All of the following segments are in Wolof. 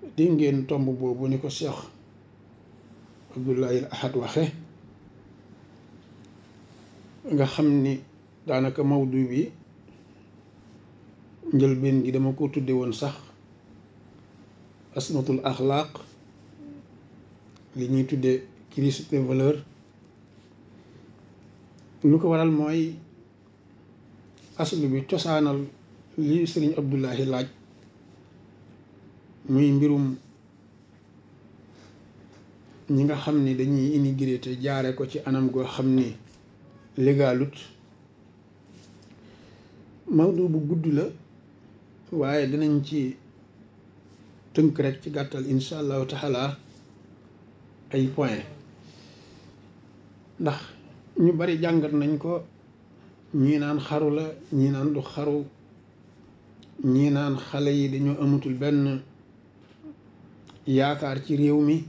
di ngeen tomb boobu ni ko Cheikh Abdoulaye Ahad waxe nga xam ni daanaka mawdu bi njëlbeen gi dama ko tudde woon sax asmatul axlaaq li ñuy tudde crise des valeurs lu ko waral mooy aslu bi cosaanal li sëriñ Abdoulahi laaj muy mbirum ñi nga xam ni dañuy immigré te jaare ko ci anam goo xam ni légalut mawdu bu gudd la waaye dinañ ci tënk rek ci gàttal insha allahu taala ay point ndax ñu bari jàngat nañ ko ñii naan xaru la ñii naan du xaru ñii naan xale yi dañoo amatul benn yaakaar ci réew mi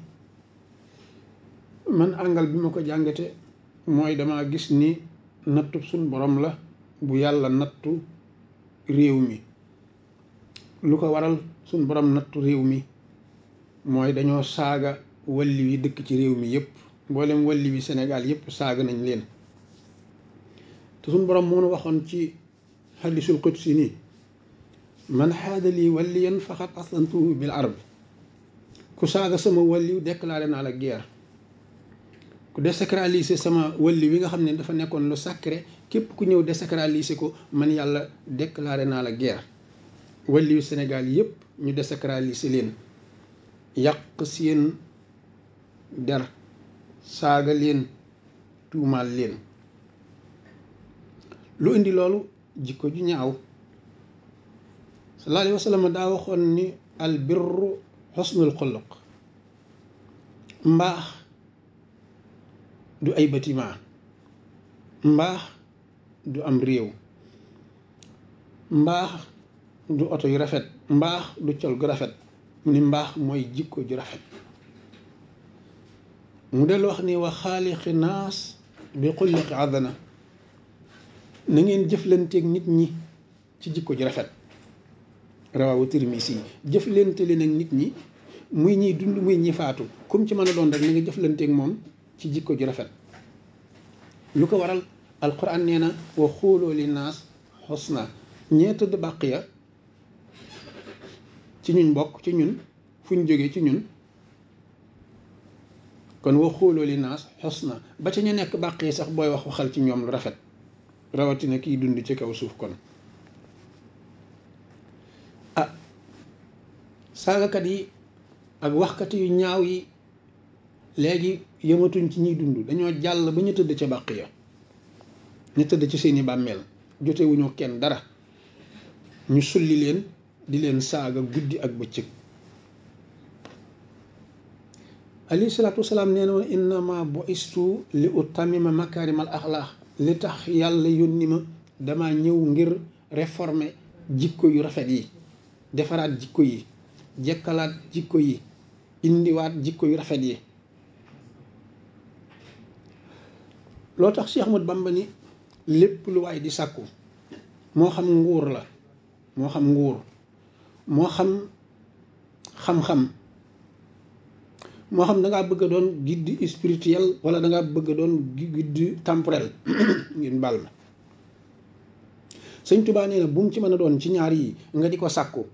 man àngal bi ma ko jàngate mooy dama gis ni nattu suñ borom la bu yàlla nattu réew mi lu ko waral suñ borom nattu réew mi mooy dañoo saaga walli wi dëkk ci réew mi yépp mboolem walli wi Sénégal yépp saaga nañ leen te suñ borom moo nu waxoon ci hadisul qudsi nii man xaada lii walliyan faqad aslantuhu bil arb ku saaga sama walliw déclaré naa la guerre ku désacraliser sama walli wi nga xam ne dafa nekkoon lu sacré képp ku ñëw désacraliser ko man yàlla déclaré naa la guerre walliwu Sénégal yépp ñu désacraliser leen yàq seen der saaga leen tuumaal leen lu indi loolu jikko ju ñaaw sallallahu alayhi wa sallam daa waxoon ni al birru xusnul xuluq mbaax du ay bâtiment mbaax du am réew mbaax du oto yu rafet mbaax du col gu rafet mu ni mbaax mooy jikko ju rafet mu del wax ni wa xaaliqi naas bi xulliqi adana na ngeen jëflanteeg nit ñi ci jikko ju rafet rawaawu Tirmisi jëflante leen ak nit ñi muy ñiy dund muy ñi faatu comme ci mën a doon rek na nga jëflanteeg moom ci jikko ju rafet lu ko waral alquran nee na wa xuuloo li naas xusna ñee tëdd bàq ya ci ñun bokk ci ñun fu ñu jógee ci ñun kon wa xuuloo li naas xusna ba ca ñu nekk bàq yi sax booy wax waxal ci ñoom lu rafet rawatina kiy dund ci kaw suuf kon saagakat yi ak waxkat yu ñaaw yi léegi yëmatuñ ci ñuy dund dañoo jàll ba ñu tëdd ca bàq ya ñu tëdd ci seeni bàmmeel jotewuñu kenn dara ñu sulli leen di leen saaga guddi ak bëccëg alayhi salaatu wasalaam nee na woon innama bu'istu li utammima makaarimal axlaaq li tax yàlla yónni ma dama ñëw ngir réformer jikko yu rafet yi defaraat jikko yi jekkalaat jikko yi indiwaat jikko yu rafet yi loo tax Cheikh Ahmadou Bamba ni lépp lu waay di sàkku moo xam nguur la moo xam nguur moo xam xam-xam moo xam da ngaa bëgg a doon guide spirituel wala da ngaa bëgg a doon guide temporel ngeen baal ma Sëñ Tuubaa nee na bu mu ci mën a doon ci ñaar yi nga di ko sàkku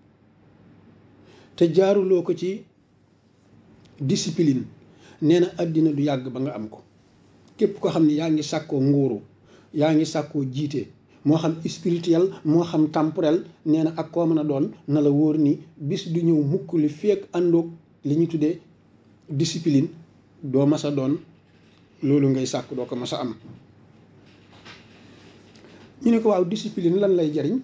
te jaaruloo ko ci discipline nee na àddina du yàgg ba nga am ko képp ko xam ne yaa ngi sàkkoo nguuru yaa ngi sàkkoo jiite moo xam spirituel moo xam temporel nee na ak koo mën a doon na la wóor ni bis du ñëw mukk li feek àndoog li ñu tuddee discipline doo mas a doon loolu ngay sàkk doo ko mas a am ñu ne ko waaw discipline lan lay jariñ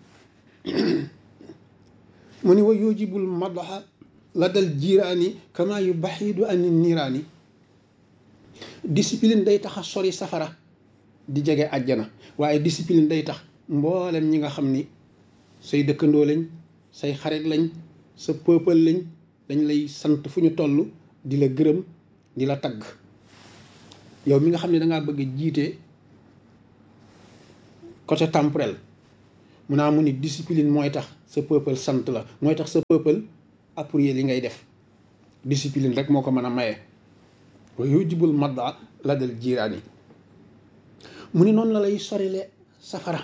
mu ni wa yujibul madaxa la dal jiiraani kama yu baxiidu ani niiraani discipline day tax a sori safara di jege àjjana waaye discipline day tax mboolem ñi nga xam ni say dëkkandoo lañ say xarit lañ sa peuple lañ dañ lay sant fu ñu toll di la gërëm di la tagg yow mi nga xam ne dangaa bëgg jiite côté temporel mu naa mu ni discipline mooy tax sa peuple sant la mooy tax sa peuple appuyer li ngay def discipline rek moo ko mën a maye wa yujibul madda la dal jiiraani mu ni noonu la lay sorile safara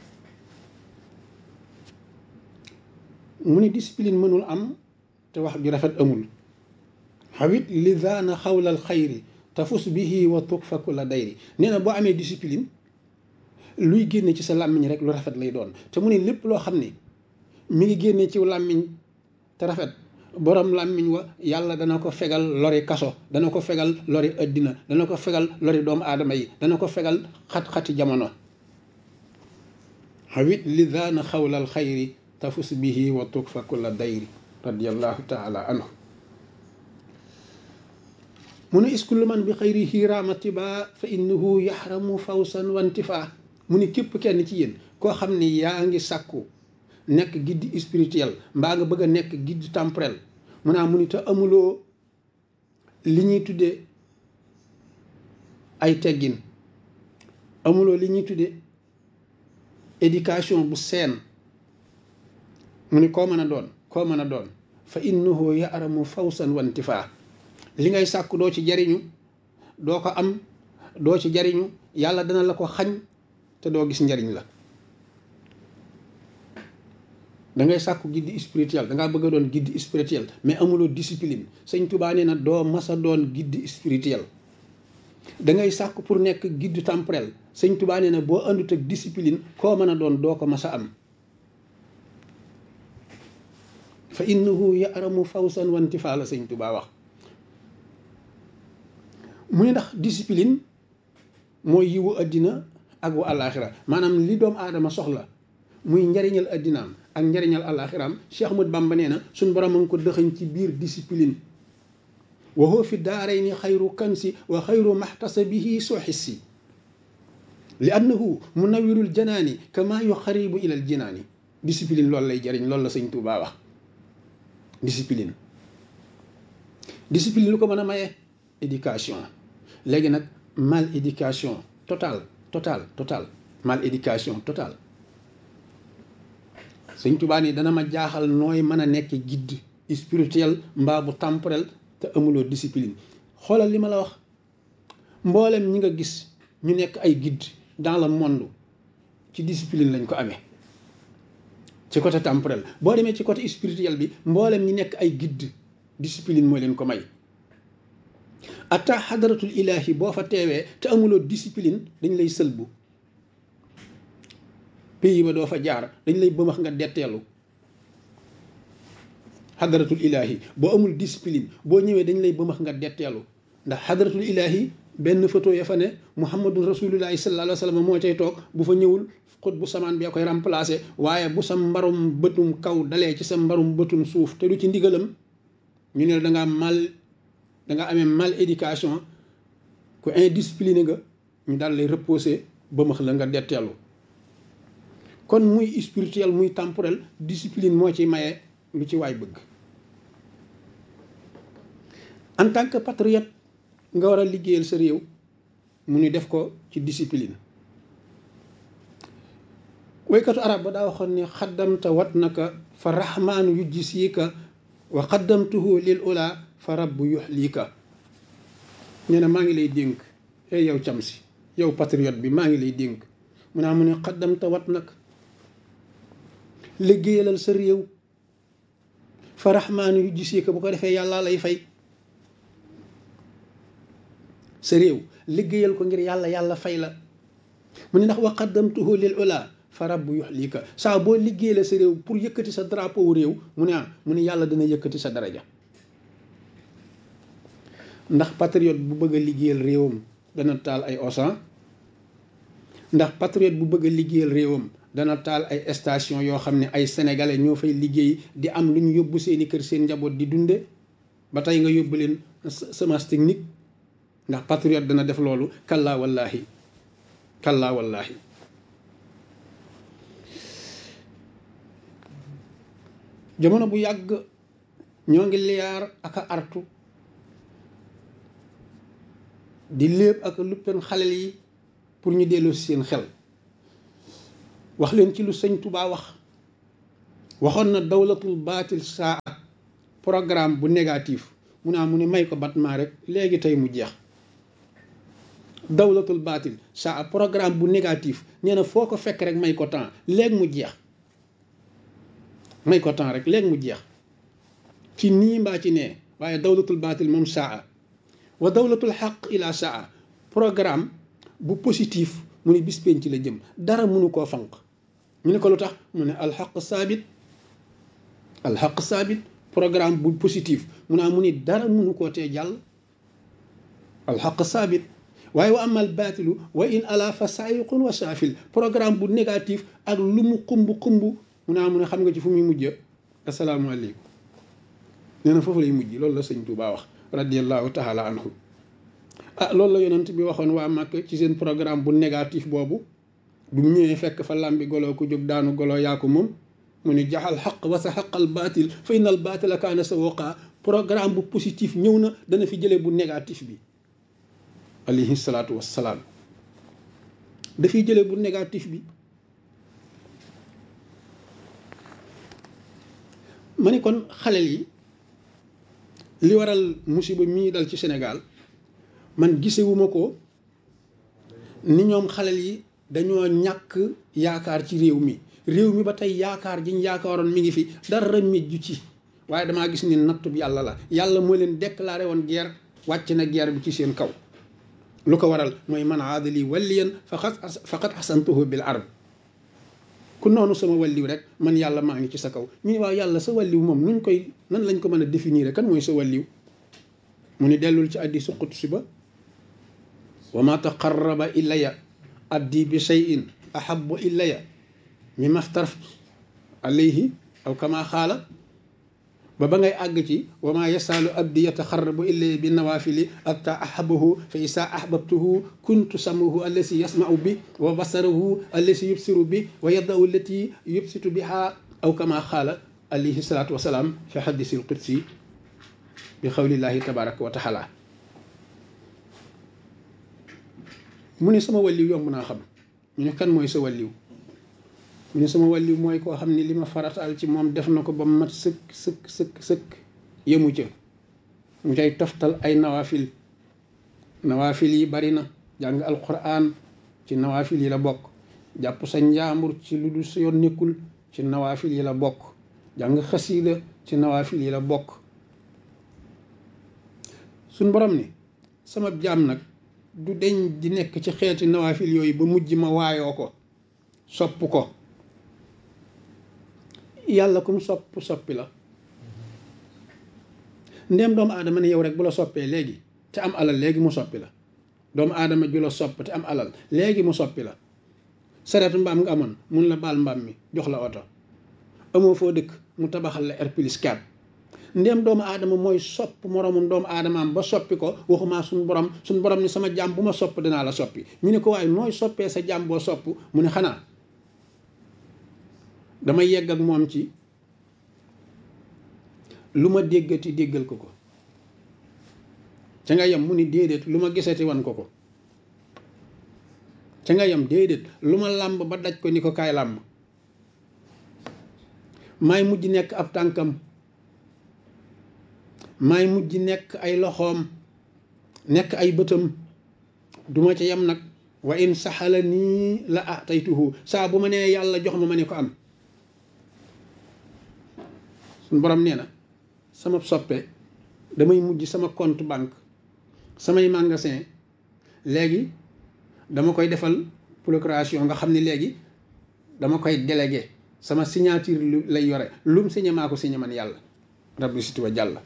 mu ni discipline mënul am te wax ju rafet amul xawit li daana xawlal xayri tafus bihi wa tukfa kulla dayri nee na boo amee discipline luy génne ci sa làmmiñ rek lu rafet lay doon te mu ne lépp loo xam ne mi ngi génne ci làmmiñ te rafet borom làmmiñ wa yàlla dana ko fegal lori kaso dana ko fegal lori addina dana ko fegal lori doomu aadama yi dana ko fegal xat-xati jamono xawit li daana xawlal xayri tafus bihi wa tukfa kulla dayri radiallahu taala anhu mu ne iskullu man bi xayrihi raamatiba fa innahu yaxramu fawsan wantifa mu ne képp kenn ci yéen koo xam ne yaa ngi sàkku nekk guide spirituel mbaa nga bëgg a nekk guide temporel mu naa mu ni te amuloo li ñuy tuddee ay teggin amuloo li ñuy tuddee éducation bu seen mu ni koo mën a doon fa innahu yaxramu fawsan wantifa li ngay sàkku doo ci jariñu doo ko am doo ci jariñu yàlla dana la ko xañ te doo gis njariñ la da ngay sàkku guide spirituel da ngaa bëgg a doon guide spirituel mais amuloo discipline sëñ Tuubaa nee na doo masa doon guide spirituel da ngay sàkku pour nekk guide temporel sëñ Tuubaa nee na boo àndut ak discipline koo mën a doon doo ko masa am fa innahu ya'ramu fawsan wantifa la sëñ Tuubaa wax mu ne ndax discipline mooy yiwu àddina ak wu àllaaxira maanaam li doomu aadama soxla muy njariñal àddinaam ak njariñal àllaaxiraam Cheikh Ahmadou Bamba nee na suñ borom a ngi ko dëxañ ci biir discipline wa huwa fi daarayni xayru kansi wa xayru maxtasabihi suxissi li annahu munawirul janaani kama yuxaribu ilal jinaani discipline loolu lay jariñ loolu la sëñ Tuubaa wax discipline lu ko mën a maye éducation léegi nag mal éducation total mal éducation totale sëñ Tuubaa ni dana ma jaaxal nooy mën a nekk guide spirituel mbaa bu temporel te amuloo discipline xoolal li ma la wax mboolem ñi nga gis ñu nekk ay guide dans le monde ci discipline lañ ko amee ci côté temporel boo demee ci côté spirituel bi mboolem ñi nekk ay guide discipline mooy leen ko may atta xadaratul ilahi boo fa teewee te amuloo discipline dañ lay sëlbu pays ba doo fa jaar dañ lay bëmax nga detteelu xadaratul ilahi boo amul discipline boo ñëwee dañ lay bëmax nga detteelu ndax xadaratul ilahi benn photo ya fa ne muhammadun rasulullahi sallallahu alayhi wa sallam moo cay toog bu fa ñëwul xut bu samaan bee koy remplacer waaye bu sa mbarum bëtum kaw dalee ci sa mbarum bëtum suuf te du ci ndigalam ñu ne da nga amee mal éducation ku indiscipliné nga ñu daal lay reposer bëmax la nga detteelu kon muy spirituel muy temporel discipline moo ci maye lu ci waay bëgg en tant que patriote nga war a liggéeyal sa réew mu ni def ko ci discipline waykatu arab ba daa waxoon ne xaddamta wat naka fa rahmaanu yujjisiika wa xaddamtuhu lil ula fa rabbu yuxliika nee na maa ngi lay dénk ey yow cam si yow patriote bi maa ngi lay dénk mu naa mu ne xaddamta wat naka liggéeyalal sa réew fa rahmaanu yujjisiika bu ko defee yàlla lay fay sa réew liggéeyal ko ngir yàlla fay la mu ne ndax wa qaddamtuhu lil ula fa rabbu yuxlika saa boo liggéeyal sa réew pour yëkkati sa drapeau réew mu ne yàlla dina yëkkati sa daraja ndax patriote bu bëgg a liggéeyal réewam dana taal ay osan ndax patriote bu bëgg a liggéeyal réewam dana taal ay station yoo xam ne ay sénégalais ñoo fay liggéey di am lu ñu yóbbu seeni kër seen njaboot di dunde ba tey nga yóbbu leen semence technique ndax patriote dana def loolu kallaa wallaahi jamono bu yàgg ñoo ngi liyaar ak a artu di léeb ak luppen xalel yi pour ñu delloo si seen xel wax leen ci lu sëñ Tuubaa waxoon na dawlatul baatil saa programme bu négatif mu ne may ko battement rek léegi tey mu jeex. dawlatul baatil saa programme bu négatif nee na foo ko fekk rek may ko temps léegi mu jeex, may ko temps rek léegi mu jeex ci nii mbaa ci nee. waaye dawlatul baatil moom saa wa dawlatul xaq ila saa programme bu positif mu ne bis penc la jëm dara mënu koo fanq. ñu ne ko lu tax mu ne alxaq saabit programme bu positif mu ni dara mënu koo tee jàll alxaq saabit. waaye wa amal baatilu wa in ala fa saayiqun wa saafil programme bu négatif ak lu mu xumb mu ne xam nga ci fu muy mujj asalaamaaleykum. nee na foofu lay mujj. loolu la sëñ Tuubaa wax radiyallahu taala anhu. loolu la yonent bi waxoon waa Màkka ci seen programme bu négatif boobu bu mu ñëwee fekk fa làmbi golo ku jóg daanu golo yaa ko moom mu ni jaxal xaq wa sa xaqal baatil fa innal baatila kaana sa woqaa programme bu positif ñëw na dana fi jëlee bu négatif bi alayhi salaatu wassalaam dafiy jëlee bu négatif bi. ma ne kon xaleel yi li waral musiba mii dal ci Sénégal man gisewuma ko ni ñoom xaleel yi dañoo ñàkk yaakaar ci réew mi ba tey yaakaar jiñ yaakaaroon mi ngi fi dara mejju ci. waaye damaa gis ni nattub yàlla la yàlla moo leen déclaré woon guerre wàcc na guerre bi ci seen kaw. lu ko waral mooy man aadali waliyan faqad asantuhu bil ard ku noonu sama walliw rek man yàlla maa ngi ci sa kaw. ñu ne waaw yàlla sa walliw moom nan lañ ko mën a définir kan mooy sa walliw mu ni dellul ci hadiisu qudsi ba wa ma taqarraba ilayya abdi bi shay'in ahabbu ilayya mimma aftaraftu alayhi aw kama xaala ba ngay àgg ci wa ma yasaalu abdi yataxarrabu ilayya bi nawaafili hatta ahabahu fa isa ahbabtuhu kuntu samahu allasi yasmau bi wa basarahu allasi yubsiru bi wa yadahu allati yubsitu biha aw kama xaala alayhi salaatu wasalaam fi hadiisil qudsi bi xawlillahi tabaraka wa taala. mu ne sama walliw yomb naa xam. ñu ne kan mooy sa walliw mu ne sama walliw mooy koo xam ne li ma farataal ci moom def na ko ba mat sëkk yemu ca mu cay toftal ay nawaafil yi bari na. jàng alquran ci nawaafil yi la bokk. jàpp sa njaambur ci lu dul sa yoon nekkul ci nawaafil yi la bokk. jàng xasiida ci nawaafil yi la bokk. suñ borom ni sama jaam nag du deñ di nekk ci xeeti nawaafil yooyu ba mujj ma waayoo ko sopp ko. yàlla kum soppi la. ndéem doomu aadama ne yow rek bu la soppee léegi te am alal léegi mu soppi la. doomu aadama ju la sopp te am alal léegi mu soppi la. sareetu mbaam nga amoon mun la baal mbaam mi jox la oto. amoo foo dëkk mu tabaxal la R+4. ndéem doomu aadama mooy sopp moroomum doomu aadamaam ba soppi ko waxumaa suñ borom ni sama jaam bu ma sopp dinaa la soppi. ñu ne ko waaye nooy soppee sa jaam boo sopp mu ne xanaa damay yegg ak moom ci lu ma déggati déggal ko ca nga yem mu ni déedéet lu ma gisati wan ko ca nga yem déedéet lu ma làmb ba daj ko ni ko kaay làmb. maay mujj nekk ab tànkam, maay mujj nekk ay loxoom, nekk ay bëtam. duma ca yem nag wa in saxala nii la ataytuhu saa bu ma nee yàlla jox ma ne ko am. suñ borom nee na sama soppe damay mujj sama compte banque samay magasin léegi dama koy defal procuration nga xam ne léegi dama koy délégué sama signature lay yore lum signé maa ko signé man yàlla rabbi siti wa jàlla.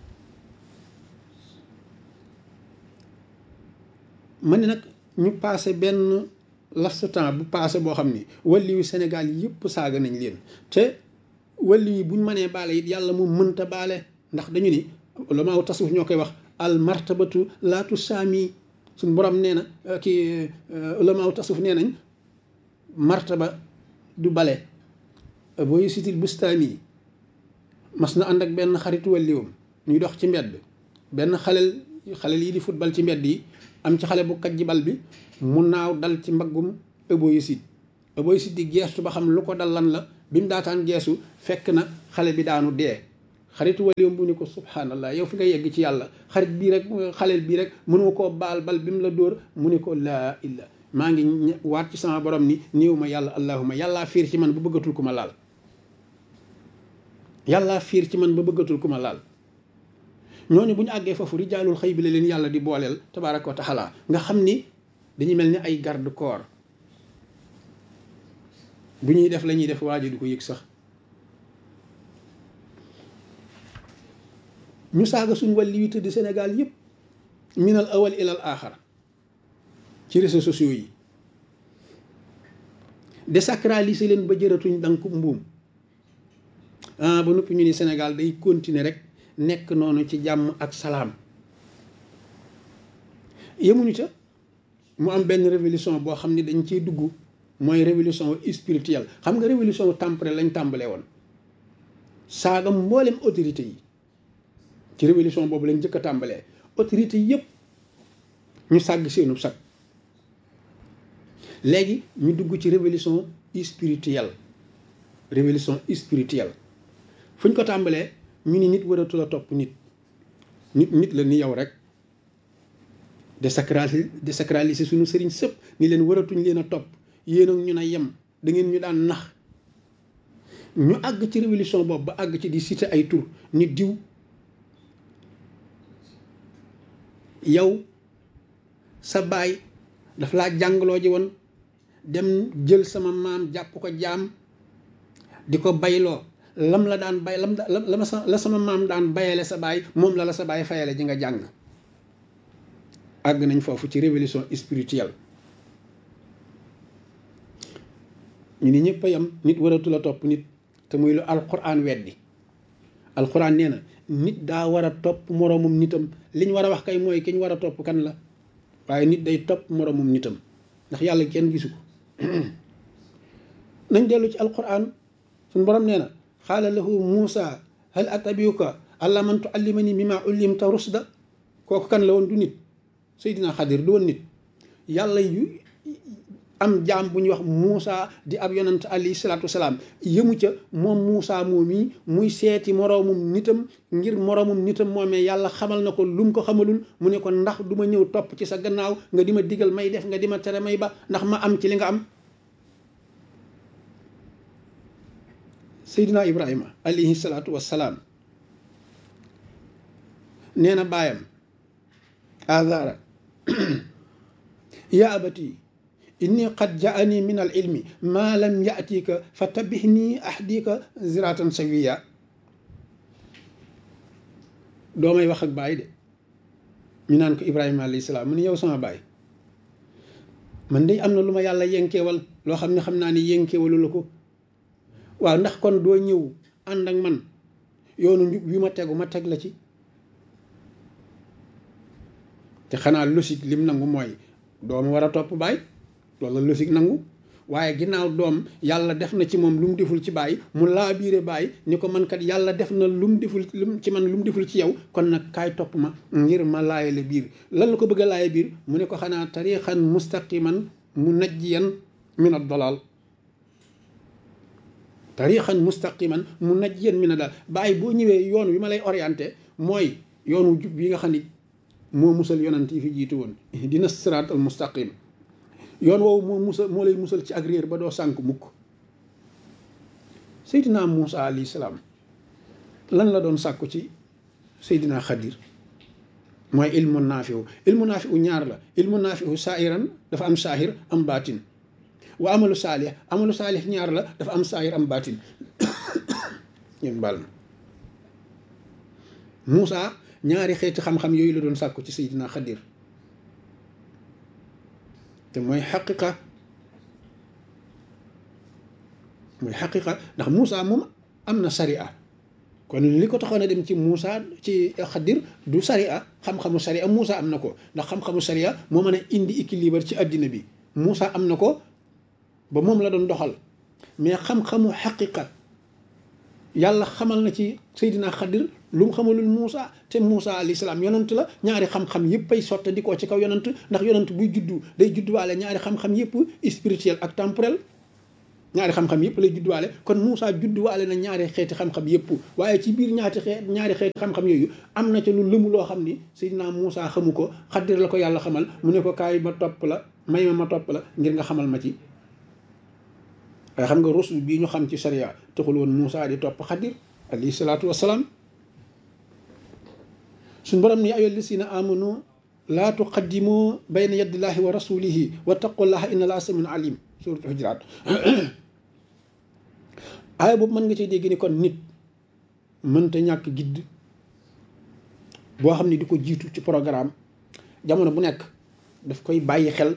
ma ne nag ñu passé benn laps temps bu passé boo xam ni wàllu yu Sénégal yëpp saaga nañ leen te wàllu yi buñ mënee baale it yàlla moom mënta baale ndax dañu ni ulamaaw tasawuf ñoo koy wax al martabatu laatu saami suñ borom nee na kii ulamaaw tasawuf nee nañ martaba du bale. booy sitil bustaani mas na ànd ak benn xaritu wàlliwam ñuy dox ci mbedd benn xaleel yi di football ci mbedd yi am ci xale bu kajji bal bi mu naaw dal ci mbaggum ëboyisit di geestu ba xam lu ko dal lan la bi mu daataan geesu fekk na xale bi daanu dee xaritu waliyam bu ni ko subhanallah yow fi nga yegg ci yàlla xarit bii rek xaleel bii rek mënoo koo baal bal bi mu la dóor mu ni ko laa illa maa ngi waat ci sama borom ni néew ma yàlla allahuma yàllaa fiir ci man ba bëggatul ku ma laal yàllaa fiir ci man ba bëggatul ku ma laal ñooñu bu ñu àggee foofu rijaalul xëy bi la leen yàlla di booleel tabaaraka wa taala nga xam ni dañuy mel ni ay garde corps bu ñuy def la ñuy def waa ji du ko yëg sax ñu saaga suñ wàlli yu tëdd Sénégal yëpp minal awal ilal aaxar ci réseaux sociaux yi désacraliser leen ba jëratuñ danku mbuum ba noppi ñu ni Sénégal day continuer rek nekk noonu ci jàmm ak salaam yemuñu ca mu am benn révolution boo xam ni dañ ciy dugg mooy révolution spirituelle xam nga révolution temporelle lañ tàmbalee woon saaga mboolem autorité yi ci révolution boobu lañ njëkk a tàmbalee autorité yëpp ñu sàgg seenu sag léegi ñu dugg ci révolution spirituelle fu ñu ko tàmbalee ñu ni nit waratul a topp nit la ni yow rek désacraliser suñu sëriñ sëpp ni leen waratuñ leen a topp yéen ak ñu na yem da ngeen ñu daan nax ñu àgg ci révolution boobu ba àgg ci di citer ay tur nit diw yow sa baay daf laa jàngaloo ji woon dem jël sama maam jàpp ko jaam di ko bayloo lam la daan bay la sama maam daan bayale sa baay moom la sa baay fayale ji nga jàng àgg nañ foofu ci révolution spirituelle ñu ni ñëpp a yam nit waratul a topp nit te muy lu alquran weddi alquran nee na nit daa war a topp moroomum nitam li ñu war a wax kay mooy ki ñu war a topp kan la waaye nit day topp moroomum nitam ndax yàlla kenn gisu ko nañ dellu ci alquran suñu borom nee na xaala lahu Muusa hal atabiuka ala man tuallimani mimma ullimta rusda kooku kan la woon du nit Seydina Xadir du woon nit yàlla yu am jaam bu ñuy wax Muusa di ab yonant alayhi salaatu wasalaam yëmu ca moom Muusa moom yi muy seeti moroomum nitam ngir moroomum nitam moomee yàlla xamal na ko lu mu ko xamalul mu ne ko ndax du ma ñëw topp ci sa gannaaw nga di ma digal may def nga di ma tere may ba ndax ma am ci li nga am Seydina Ibrahima alayhi salaatu wasalaam nee na baayam Azara yaa abati inni qad jaani min al ilmi maa lam yatika fa tabihni ahdika ziratan sawiya doomay wax ak baay de ñu naan ko Ibrahima alayhi salaam mu ne yow sama baay man de am na lu ma yàlla yenkeewal loo xam ne xam naa ni yenkeewalu la ko waaw ndax kon doo ñëw ànd ak man yoonu njub wi ma tegu ma teg la ci te xanaa logique lim nangu mooy doom war a topp baay loolu la logique nangu waaye ginnaaw doom yàlla def na ci moom lu mu deful ci baay mu laa biire baay ni ko man kat yàlla def na lu mu deful ci man lu mu deful ci yow kon nag kaay topp ma ngir ma laayale biir lan la ko bëgg a laaye biir mu ne ko xanaa tariixan mustaqiman munajjiyan min ad-dalal tariixan mustaqiman munajjiyan min ad-dalal baay boo ñëwee yoon wi ma lay orienté mooy yoonu jub yi nga xam ni moo musal yonant yi fi jiitu woon dina siraat al mustaqim yoon woowu moo lay musal ci ak réer ba doo sànk mukk Seydina Muusa alayhi salaam lan la doon sàkku ci Seydina Xadir mooy ilmu naafiu ñaar la ilmu naafiu saahiran dafa am saahir am baatin wa amalu saalih ñaar la dafa am saahir am baatin ñeen baal ma Muusa ñaari xeeti xam-xam yooyu la doon sàkku ci Seydina Xadir te mooy xaqiqa ndax Muusa moom am na sariya kon li ko taxoon a dem ci Muusa ci Xadir du sariya xam-xamu sariya Muusa am na ko ndax xam-xamu sariya moo mën a indi équilibre ci àddina bi Muusa am na ko ba moom la doon doxal mais xam-xamu xaqiqa yàlla xamal na ci Seydina Xadir lu mu xamalul Muusa te Muusa alayhi salaam yonant la ñaari xam-xam yëpp ay sottandikoo ci kaw yonant ndax yonant buy juddu day judduwaale ñaari xam-xam yëpp spirituel ak temporel ñaari xam-xam yëpp lay judduwaale. kon Moussa judduwaale na ñaari xeeti xam-xam yëpp, waaye ci biir ñaari xeeti xam-xam yooyu am na ca lu lëmu loo xam ni Seydina Moussa xamu ko. Xaddir la ko yàlla xamal, mu ne ko kaay ma topp la, may ma topp la ngir nga xamal ma ci. waaye xam nga rusul bii ñu xam ci sharia taxul woon Moussa di topp Xaddir alayhi salaatu wassalaam. suñ borom ni ayyuhal lazina amanu laa tuqaddimu bayna yadillahi wa rasulihi wattaqullaha inna allaha samiun alim, suuratul Hujuraat. aaya boobu mën nga cay dégg ni kon nit mënta ñàkk gidd boo xam ne di ko jiitu ci programme jamono bu nekk daf koy bàyyi xel.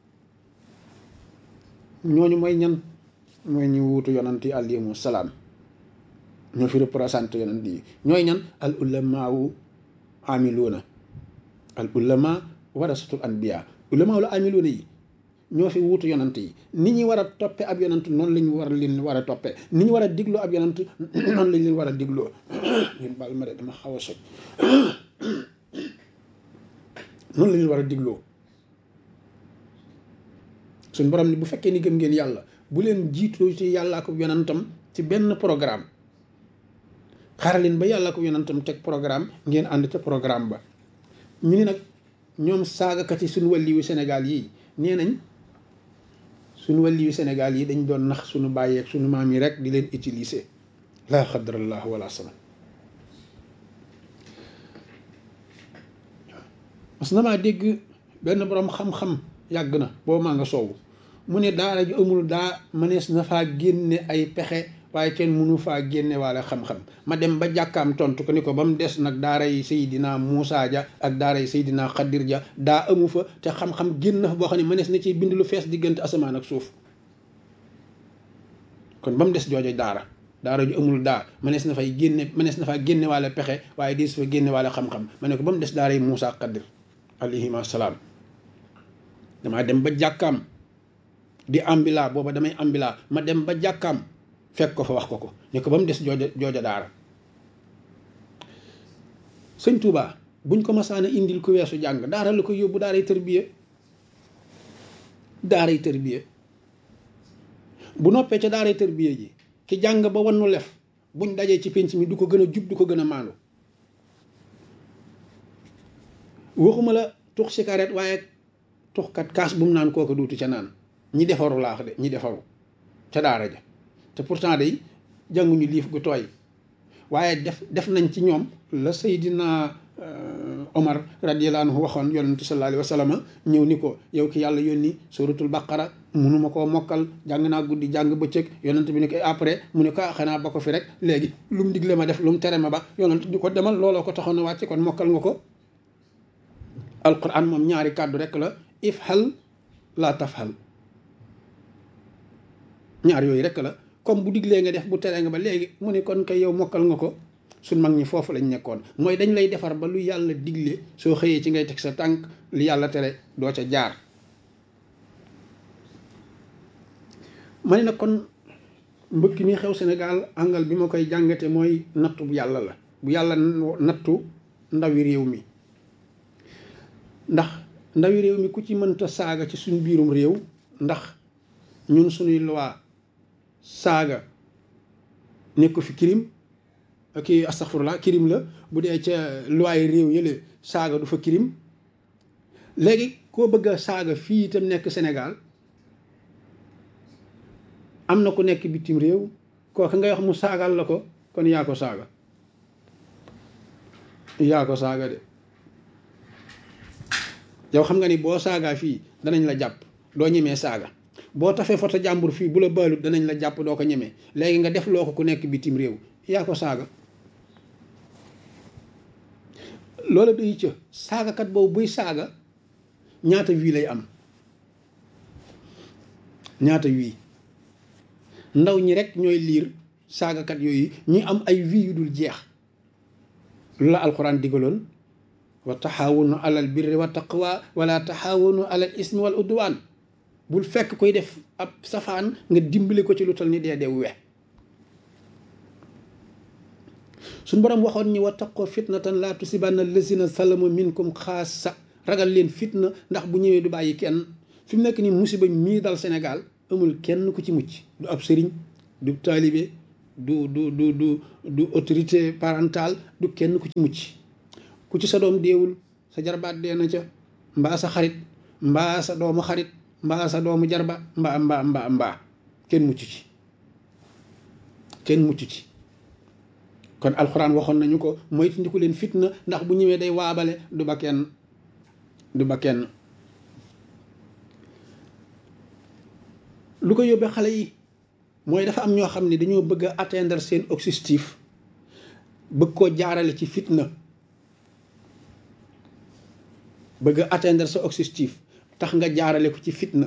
ñooñu mooy ñan? mooy ñu wuutu yonant yi alayhimu salaam, ñoo fi représenté yonant yi. ñooy ñan? al ulamaawu amiluuna, al ulama warasatul anbiya. ulama wala amiluuna yi ñoo fi wuutu yonant yi. ni ñu war a toppe ab yonant noonu la ñu war leen war a toppe. ni ñu war a digloo ab yonant noonu lañ leen war a digloo. ñun baal ma de dama xaw a soj. noonu la leen war a digloo. suñ borom ni bu fekkee ni gëm ngeen yàlla bu leen jiitoo ci yàllaa ko yonantam ci benn programme. xaaral leen ba yàllaa ko yonantam teg programme ngeen ànd ca programme ba. ñu ni nag ñoom saagakat yi suñu wàlliwu Sénégal yi nee nañ suñu wàlliwu Sénégal yi dañ doon nax suñu bàyyeeg suñu maam yi rek di leen utiliser. laa xadrallah wala sama. mas na maa dégg benn borom xam-xam yàgg na boobu maa nga soowu mu ne daara ju amul daa mënees na faa génne ay pexe waaye kenn mënu faa génne waale xam-xam. ma dem ba jàkkaam tontu ko ni ko ba mu des nag daara yi Seydina Moussa ja ak daara yi Seydina Xaddir ja daa amu fa te xam-xam génn na fa boo xam ne mënees na ci bind lu fees diggante asamaan ak suuf. kon ba mu des joojo daara ju amul daa mënees na faa génne waale pexe waaye di su fa génne waale xam-xam. ma ne ko ba mu des daara yi Moussa ak Xaddir alayhima salaam. damaa dem ba jàkkaam di ambila booba damay ambila ma dem ba jàkkaam fekk ko fa wax ko ne ko ba mu des jooja daara. sëñ Touba buñ ko masaana indil ku weesu jàng daara la ko yóbbu daaray tërbiye bu noppee ca daaray tërbiye ji ki jàng ba wannu lef buñ dajee ci penc mi du ko gën a jub du ko gën a maandu. waxuma la tux cigarette waaye tuxkat kaas bu mu naan kooku duutu ca naan. ñi defaru laax de ñi defaru ca daara ja te pourtant day jànguñu liif gu tooy waaye def nañ ci ñoom la Seydina Omar radiyallahu anhu waxoon yonentu sallallahu alayhi wa sallam ñëw ni ko yow ki yàlla yónni suratul baqara munuma koo mokkal jàng naa guddi jàng bëccëg yonent bi ni ko après mu ne ko xanaa ba ko fi rek léegi lu mu digle ma def lu mu tere ma ba yonent di ko demal looloo ko taxoon a wàcce kon mokkal nga ko. alquran moom ñaari kàddu rek la ifhal laa tafhal. ñaar yooyu rek la comme bu diglee nga def bu teree nga ba léegi mu ne kon kay yow mokkal nga ko. suñ mag ñi foofu lañ nekkoon mooy dañ lay defar ba lu yàlla digle soo xëyee ci ngay teg sa tànk li yàlla tere doo ca jaar. ma ne nag kon mbëkk mi xew Sénégal angal bi ma koy jàngate mooy nattu bu yàlla la bu yàlla nattu ndawi réew mi. ndax ndawi réew mi ku ci mënta saaga ci suñ biirum réew ndax ñun suñuy loi saaga nekk fi crime kii astaghfirullah crime la bu dee ca loi réew yële saaga du fa crime. léegi koo bëgg a saaga fii itam nekk Sénégal am na ku nekk bitim réew kooku ngay wax mu saagal la ko kon yaa ko saaga de. yow xam nga ni boo saagaa fii danañ la jàpp doo ñemee saaga boo tafee foto jàmbur fii bu la baalut danañ la jàpp doo ko ñemee léegi nga def loo ko ku nekk bitim réew yaa ko saaga. loola doy ca saagakat boobu buy saaga ñaata wii lay am ñaata wii ndaw ñi rek ñooy liir saagakat yooyu ñi am ay wii yu dul jeex. lu la alxuraan digaloon wa taxaawunu alal birri wa taqwa wala taxaawunu alal ismi wal udwaan. bul fekk koy def ab safaan nga dimbali ko ci lu tal ni dee we. suñ borom waxoon ñi wattaqoo fitnatan laa tusibanna allazina salamu minkum xaasa ragal leen fitna ndax bu ñëwee du bàyyi kenn. fi mu nekk nii musiba mii dal Sénégal amul kenn ku ci mucc, du ab sëriñ, du taalibe, du autorité parentale, du kenn ku ci mucc. ku ci sa doom deewul sa jarbaat dee na ca, mbaa sa xarit, mbaa sa doomu xarit, mbaa sa doomu jarba, mbaa kenn mucc ci, kenn mucc ci. kon alxuraan waxoon nañu ko, moytandiku leen fitna, ndax bu ñëwee day waabale, du ba kenn. lu ko yóbbee xale yi mooy dafa am ñoo xam ne dañoo bëgg a atteindre seen objectif, bëgg koo jaarale ci fitna. bëgg a atteindre sa objectif tax nga jaarale ko ci fitna.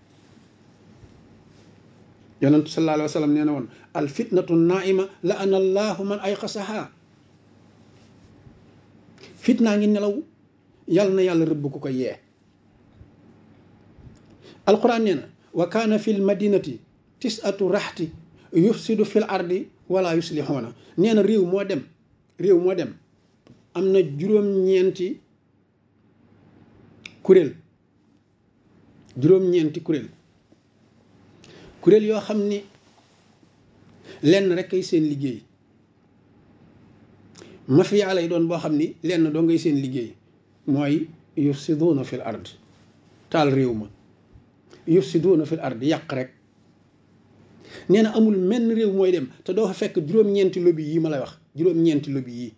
yonentu sallallahu alayhi wa sallam nee na woon al fitnatu naima la ana allahu man ay xasaha. fitnaa ngi nelaw, yàlla na yàlla rëbb ku ko yee. alquran nee na wa kaana fi l madinati tisatu raxti yufsidu fi l ardi wala yuslixuuna. nee na réew moo dem am na juróom-ñeenti kuréel yoo xam ni lenn rek ay seen liggéey. mafia lay doon boo xam ni lenn doo ngay seen liggéey, mooy yufsiduuna fil ard, taal réew ma. yufsiduuna fil ard, yàq rek. nee na amul menn réew mooy dem te doo fa fekk juróom-ñeenti lobby yi ma lay wax, juróom-ñeenti lobby yi.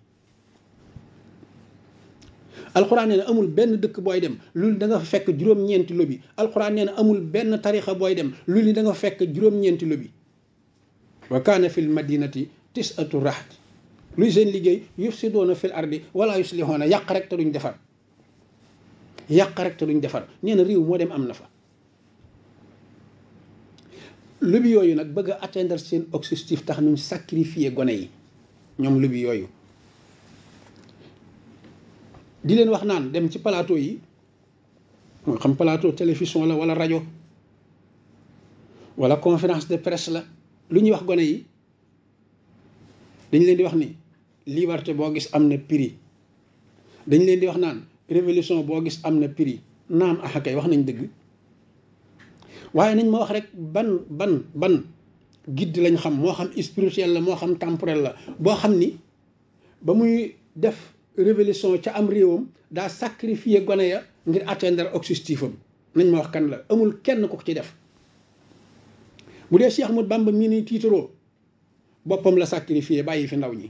alxuraan nee na amul benn dëkk booy dem loolu da nga fa fekk juróom-ñeenti lobby. alxuraan nee na amul benn tarixa booy dem loolu da nga fa fekk juróom-ñeenti lobby. wa kaana fil madinati tisatu raxt, luy seen liggéey yufsiduuna fil ardi wala yuslixuuna, yàq rek te duñ defar. nee na réew moo dem am na fa. lobby yooyu nag bëgg a atteindre seen objectif tax ñu sacrifier gone yi, ñoom lobby yooyu. di leen wax naan dem ci plateau yi, moo xam plateau télévision la wala rajo wala conférence de presse la, lu ñuy wax gone yi dañ leen di wax ni liberté boo gis am na prix. dañ leen di wax naan révolution boo gis am na prix. naam axakay wax nañ dëgg, waaye nañ ma wax rek ban guide lañ xam, moo xam spirituel la moo xam temporel la, boo xam ni ba muy def révolution ca am réewam daa sacrifier gone ya ngir atteindre objectif am. nañ ma wax kan la. amul kenn ku ko ci def. bu dee Cheikh Ahmadou Bamba mii ni tiitaroo, boppam la sacrifier bàyyi fi ndaw ñi.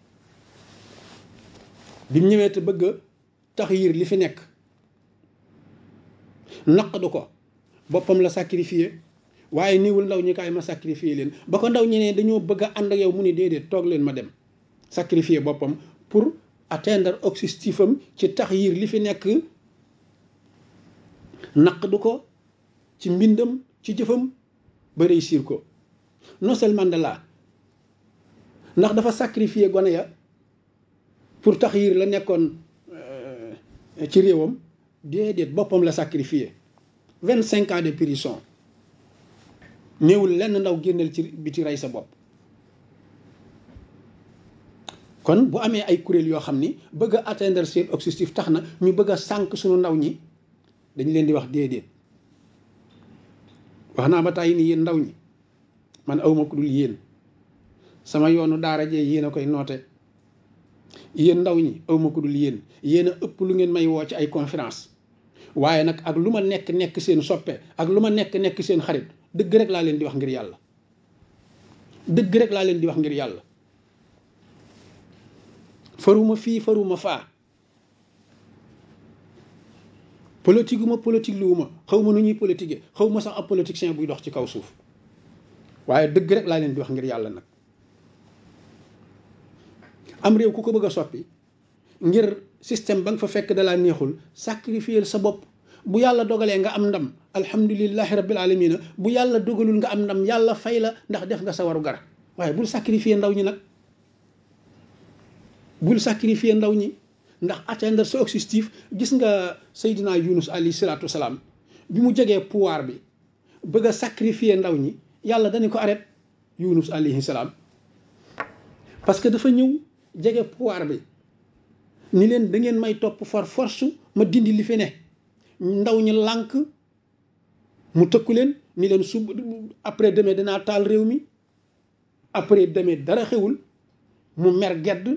bi mu ñëwee te bëgg a taxyir li fi nekk, naqdu ko, boppam la sacrifier, waaye niwul ndaw ñi kaay ma sacrifier leen. ba ko ndaw ñi ne dañoo bëgg a ànd ak yow mu ni déedéet, toog leen ma dem. sacrifier boppam pour atteindre objectif am ci taxyir li fi nekk, naqdu ko ci mbindam ci jëfam ba réussir ko. Nelson Mandela ndax dafa sacrifier gone ya pour taxyir la nekkoon ci réewam? déedéet, boppam la sacrifier. 25 ans de prison, néewul lenn ndaw génneel ci biti rey sa bopp. kon bu amee ay kuréel yoo xam ni bëgg a atteindre seen objectif tax na ñu bëgg a sànq suñu ndaw ñi, dañ leen di wax déedéet. wax naa ba tàyyi ni yéen ndaw ñi, man awma ku dul yéen. sama yoonu daara jee yéen a koy noote. yéen ndaw ñi awma ku dul yéen. yéen a ëpp lu ngeen may woo ci ay conférence, waaye nag ak lu ma nekk seen soppe, ak lu ma nekk seen xarit, dëgg rek laa leen di wax ngir yàlla. dëgg rek laa leen di wax ngir yàlla. faruma fii faruma faa, politique ma politique luwuma, xaw ma nu ñuy politique, xaw ma sax ab politicien buy dox ci kaw suuf, waaye dëgg rek laa leen di wax ngir yàlla. nag am réew ku ko bëgg a soppi ngir système ba nga fa fekk dalaa neexul, sacrifier sa bopp. bu yàlla dogalee nga am ndam, alhamdulillahi rabbil alamina. bu yàlla dogalul nga am ndam, yàlla fay la ndax def nga sa waru gar. waaye bul sacrifier ndaw ñi nag, bul sacrifier ndaw ñi ndax atteindre sa objectif. gis nga Seydina Yunus alayhi salaatu wasalaam bi mu jegee pouvoir bi bëgg a sacrifier ndaw ñi, yàlla dañu ko arrêté. Yunus alayhi salaam, parce que dafa ñëw jege pouvoir bi ni leen da ngeen may topp for force ma dindi li fi ne. ndaw ñi lànk, mu tëkku leen ni leen après demain dinaa taal réew mi. après demain dara xewul mu mer gedd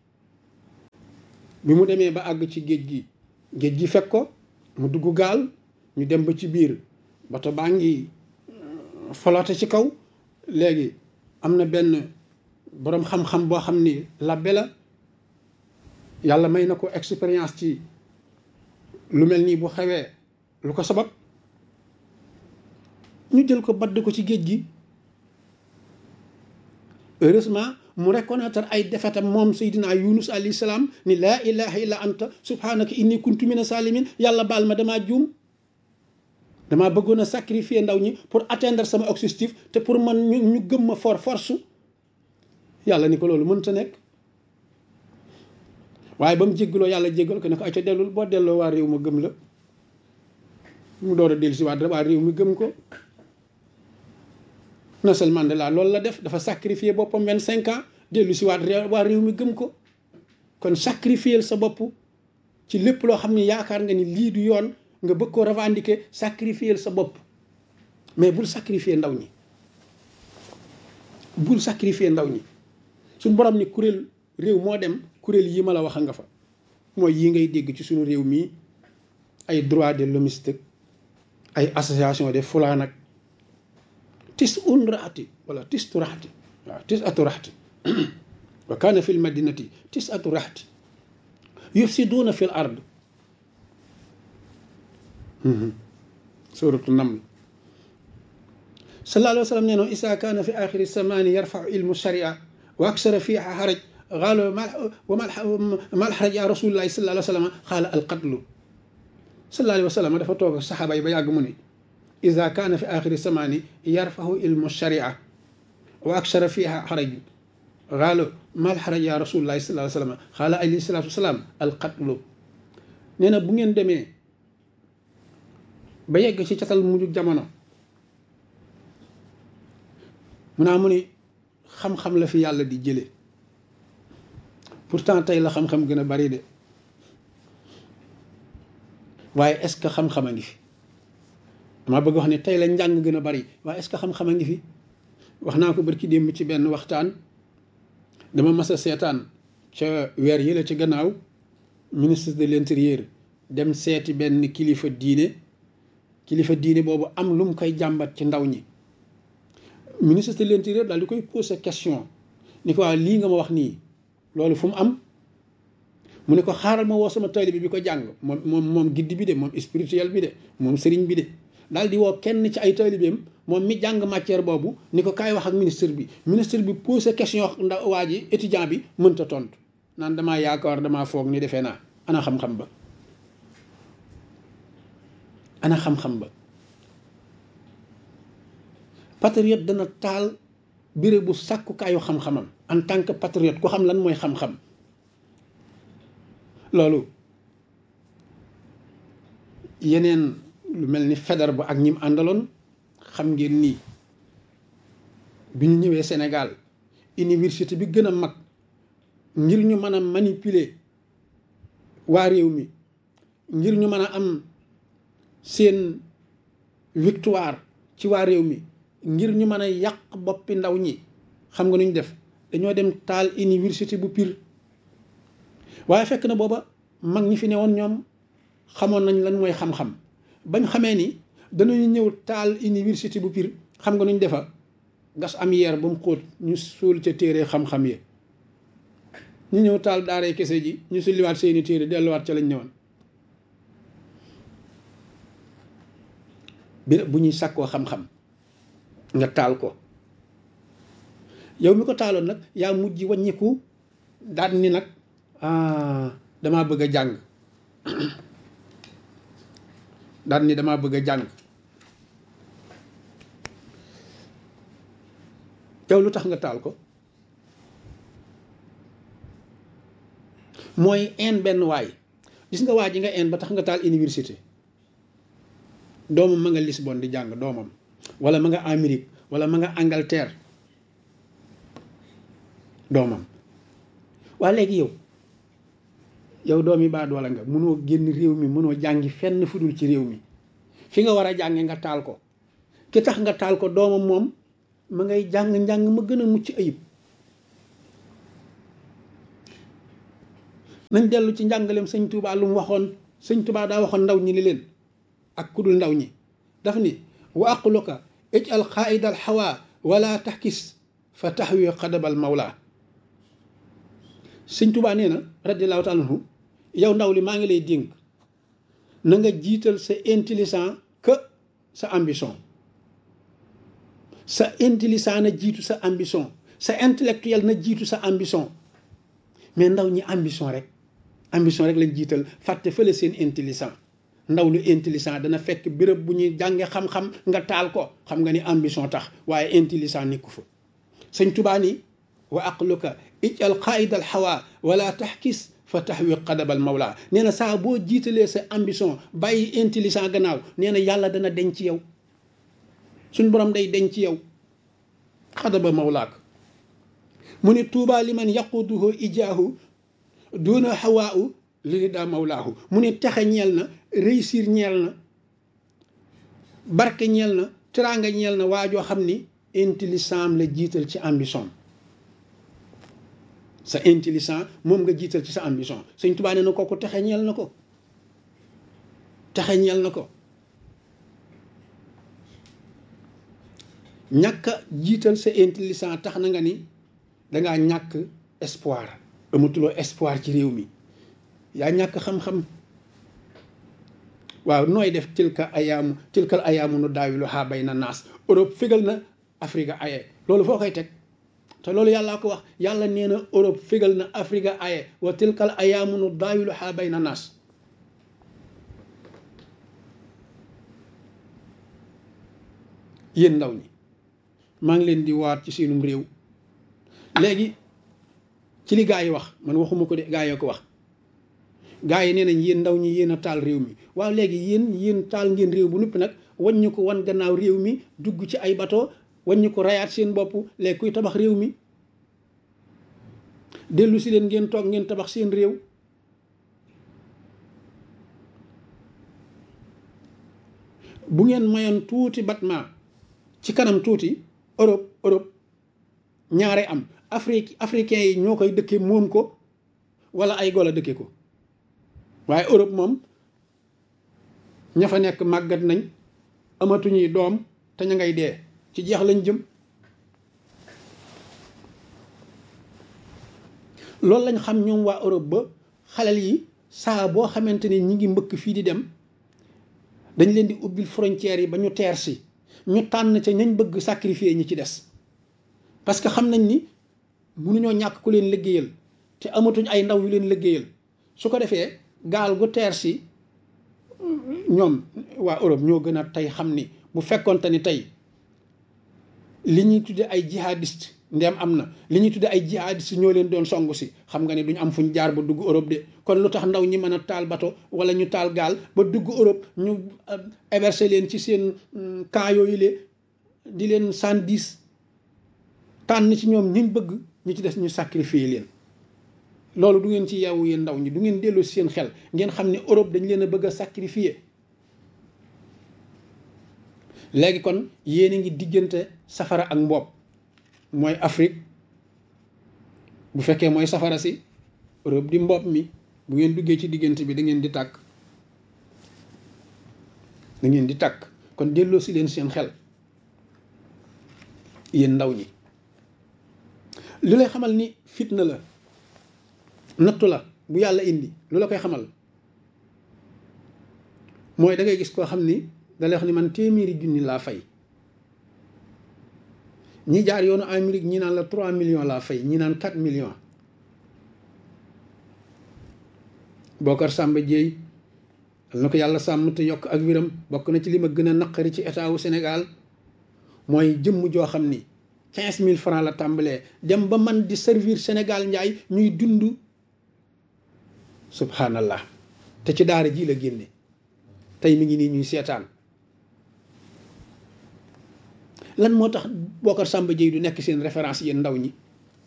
bi mu demee ba àgg ci géej gi fekk ko mu dugg gaal ñu dem ba ci biir bato baa ngi flotte ci kaw. léegi am na benn boroom xam-xam boo xam ni labbe la, yàlla may na ko expérience ci lu mel nii bu xewee lu ko sabab, ñu jël ko badd ko ci géej gi. heureusement mu reconnaître ay defetam moom Seydina Yunus alayhi salaam ni laa ilaha illa anta subhanaka inni kuntu mina salimin. yàlla baal ma damaa juum, damaa bëggoon a sacrifier ndaw ñi pour atteindre sama objectif te pour man ñu gëm ma force. yàlla ni ko loolu mënta nekk. waaye ba mu jéggaloo yàlla jéggal ko ne ko ayca dellul, boo delloo waa réew ma gëm la. mu door a dellu si waa réew mi gëm ko. Nelson Mandela loolu la def, dafa sacrifier boppam 25 ans dellu si waa réew mi gëm ko. kon sacrifier sa bopp ci lépp loo xam ne yaakaar nga ni lii du yoon nga bëgg ko revendiquer, sacrifier sa bopp. mais bul sacrifier ndaw ñi, bul sacrifier ndaw ñi. suñ borom ni kuréel réew moo dem kuréel yi ma la wax nga fa, mooy yi ngay dégg ci suñu réew mii, ay droit de l'hommiste, ay association de fulaan ak raxati wala tistu raxati, waaw tisatu raxati wa kaana fi l madinati tisatu raxati yufsiduuna fi l ard. suratu naml. sallallahu alayhi wa sallam nee na isa kaana fi axiri samaani yarfau ilmu sharia wa aksara fiha xaraj qaalu ma alxaraj ya rasulullahi sallallahu alayhi wa sallam qaala alqatlu. sallallahu alayhi wa sallam dafa toog ak saxaaba yi ba yàgg mu ne ida kaana fi axiri samaani yarfahu ilmu sharia wa aksara fiha xaraj qaalu ma alxaraj ya rasulullahi sallallahu alayhi wa sallam qaala alayhi salaatu wasalaam alqatlu. nee na bu ngeen demee ba yegg ci catal mujj jamono, mu naa mu ni xam-xam la fi yàlla di jële. pourtant tey la xam-xam gën a bari de, waaye est-ce que xam-xam a ngi fi? dama bëgg wax ne tey la njàng gën a bari, waaye est-ce que xam-xam a ngi fi? wax naa ko barki démb ci benn waxtaan. dama mas a seetaan ca weer yi la ci gannaaw ministre de l'intérieur dem seeti benn kilifa diine boobu am lu mu koy jàmbat ci ndaw ñi. ministre de l'intérieur daal di koy poser question ni ko waaw lii nga ma wax nii loolu fu mu am? mu ne ko xaaral ma woo sama taalibe bi ko jàng moom giddi bi de, moom spirituel bi de, moom sëriñ bi de. daal di woo kenn ci ay taalibeem moom mi jàng matière boobu ni ko kaay wax ak ministre bi poser question ndax waa ji étudiant bi mënta tontu naan damaa yaakaar damaa foog ni defee naa. ana xam-xam ba? ana xam-xam ba? patriote dana taal béréb bu sàkkukaayu xam-xamam en tant que patriote ku xam lan mooy xam-xam. loolu yeneen lu mel ni Faidherbe ak ñim àndaloon xam ngeen nii bi ñu ñëwee Sénégal université bi gën a mag ngir ñu mën a manipuler waa réew mi, ngir ñu mën a am seen victoire ci waa réew mi, ngir ñu mën a yàq boppi ndaw ñi, xam nga nu ñu def? dañoo dem taal université bu Pire. waaye fekk na booba mag ñi fi newoon ñoom xamoon nañ lan mooy xam-xam. bañ xamee ni danañu ñëw taal université bu Pire, xam nga nu ñu defa? gas am yeer ba mu xóot ñu suul ca téere xam-xam yi. ñu ñëw taal daaree kese ji ñu sulliwaat seeni téere delluwaat ca lañ newoon. bi bu ñuy sàkkoo xam-xam nga taal ko, yow mi ko taaloon nag yaa mujj wàññiku daal ni nag damaa bëgg a jàng daal ni damaa bëgg a jàng. yow lu tax nga taal ko? mooy benn waay. gis nga waa ji nga ba tax nga taal université, doomam ma nga Lisbonne di jàng, doomam wala ma nga Amérique wala ma nga Angleterre, doomam. waa léegi yow doom yi baat wala nga mënoo génn réew mi, mënoo jàngi fenn fudul ci réew mi, fi nga war a jànge nga taal ko. ki tax nga taal ko doomam moom ma ngay jàng-njàng ma gën a mucc ayib. nañ dellu ci njàngaleem sëñ Tuubaa lu mu waxoon. sëñ Tuubaa daa waxoon ndaw ñi li leen ak kudul ndaw ñi daf ni wa aqluka ij'al qaa'idal hawa wala taxkis fa taxwi xadabal mawla. sëñ Tuubaa nee na radiyallaahu taala anhu yow ndaw li maa ngi lay dénk na nga jiital sa intelligent que sa ambition. sa intelligent na jiitu sa ambition, sa intellectuel na jiitu sa ambition. mais ndaw ñi ambition rek lañ jiital fàtte fële seen intelligent. ndaw lu intelligent dana fekk béréb bu ñuy jànge xam-xam nga taal ko, xam nga ni ambition tax, waaye intelligent nekku fa. sëñ Tuubaa ni wa aqluka ij'al qaa'idal hawa wala taxkis fa taxwi qadabal mawla. nee na saa boo jiitalee sa ambition bàyyi intelligent gannaaw, nee na yàlla dana denc ci yow, suñ borom day denc ci yow xadaba mawlaak. mu ni tuubaa li man yaquduhu ijaahu duna hawaau li daa mawlaahu. mu ni texe ñeel na, réussir ñeel na, barke ñeel na, teraanga ñeel na waajoo xam ni intelligent la jiital ci ambition. sa intelligent moom nga jiital ci sa ambition. sëñ Tuubaa nee na kooku texe ñeel na ko, texe ñeel na ko. ñàkk a jiital sa intelligent tax na nga ni dangaa ñàkk espoir, amatuloo espoir ci réew mi, yaa ñàkk xam-xam. waaw nooy def tilkal ayaamu nu daawiluhaa bayna naas. Europe fégal na, Afrique aye. loolu foo koy teg? te loolu yàllaa ko wax. yàlla nee na Europe fégal na, Afrique aye. wa tilkal ayaamu nu daawiluhaa bayna naas. yéen ndaw ñi maa ngi leen di waat ci seenum réew. léegi ci li gaa yi wax, man waxuma ko de, gaa yoo ko wax. gaa yi nee nañ yéen ndaw ñi yéen a taal réew mi. waaw léegi yéen taal ngeen réew bu noppi nag waññu ko wan gannaaw réew mi, dugg ci ay bateau waññu ko rayaat seen bopp. léegi kuy tabax réew mi? dellu si leen ngeen toog ngeen tabax seen réew. bu ngeen mayoon tuuti batma ci kanam tuuti, Europe ñaare am. africain yi ñoo koy dëkke moom ko, wala ay golo dëkke ko. waaye Europe moom ña fa nekk màggat nañ, amatuñuy doom, te ña ngay dee, ci jeex lañ jëm. loolu lañ xam ñoom waa Europe ba xalel yi saa boo xamante ni ñi ngi mbëkk fii di dem, dañ leen di ubbil frontières yi ba ñu teer si, ñu tànn ca ñañ bëgg sacrifier ñi ci des. parce que xam nañ ni mënuñoo ñàkk ku leen liggéeyal, te amatuñ ay ndaw yu leen liggéeyal. su ko defee gaal gu teer si, ñoom waa Europe ñoo gën a tey xam ni bu fekkonte ni tey li ñuy tudde ay jihadiste ndem am na, li ñuy tudde ay jihadiste ñoo leen doon songu si, xam nga ni duñ am fuñ jaar ba dugg Europe de. kon lu tax ndaw ñi mën a taal bato wala ñu taal gaal ba dugg Europe, ñu héberger leen ci seen camp yooyu le, di leen 110 tànn ci ñoom ñiñ bëgg, ñu ci des ñu sacrifier leen. loolu du ngeen ci yeewu yéen ndaw ñi, du ngeen dellu si seen xel ngeen xam ne Europe dañ leen a bëgg a sacrifier. léegi kon yéen a ngi diggante safara ak mboob. mooy Afrique bu fekkee mooy safara si, Europe di mboob mi. bu ngeen duggee ci diggante bi da ngeen di tàkk, da ngeen di tàkk. kon delloo si leen seen xel yéen ndaw ñi. li lay xamal ni fitna la, nattu la bu yàlla indi, lu la koy xamal mooy da ngay gis koo xam ni da lay wax ni man téeméeri junni laa fay. ñi jaar yoonu Amérique ñi naan la 3 millions laa fay, ñi naan 4 millions. Bocar Samba Dièye na ko yàlla sàmm te yokk ak wiram, bokk na ci li ma gën a naqari ci état wu Sénégal mooy jëmm joo xam ni 15 000 francs la tàmbalee dem ba man di servir Sénégal njaay ñuy dund. subhanallah. te ci daara ji la génne, tey mi ngi nii ñuy seetaan. lan moo tax Bocar Samba Dièye du nekk seen référence yéen ndaw ñi?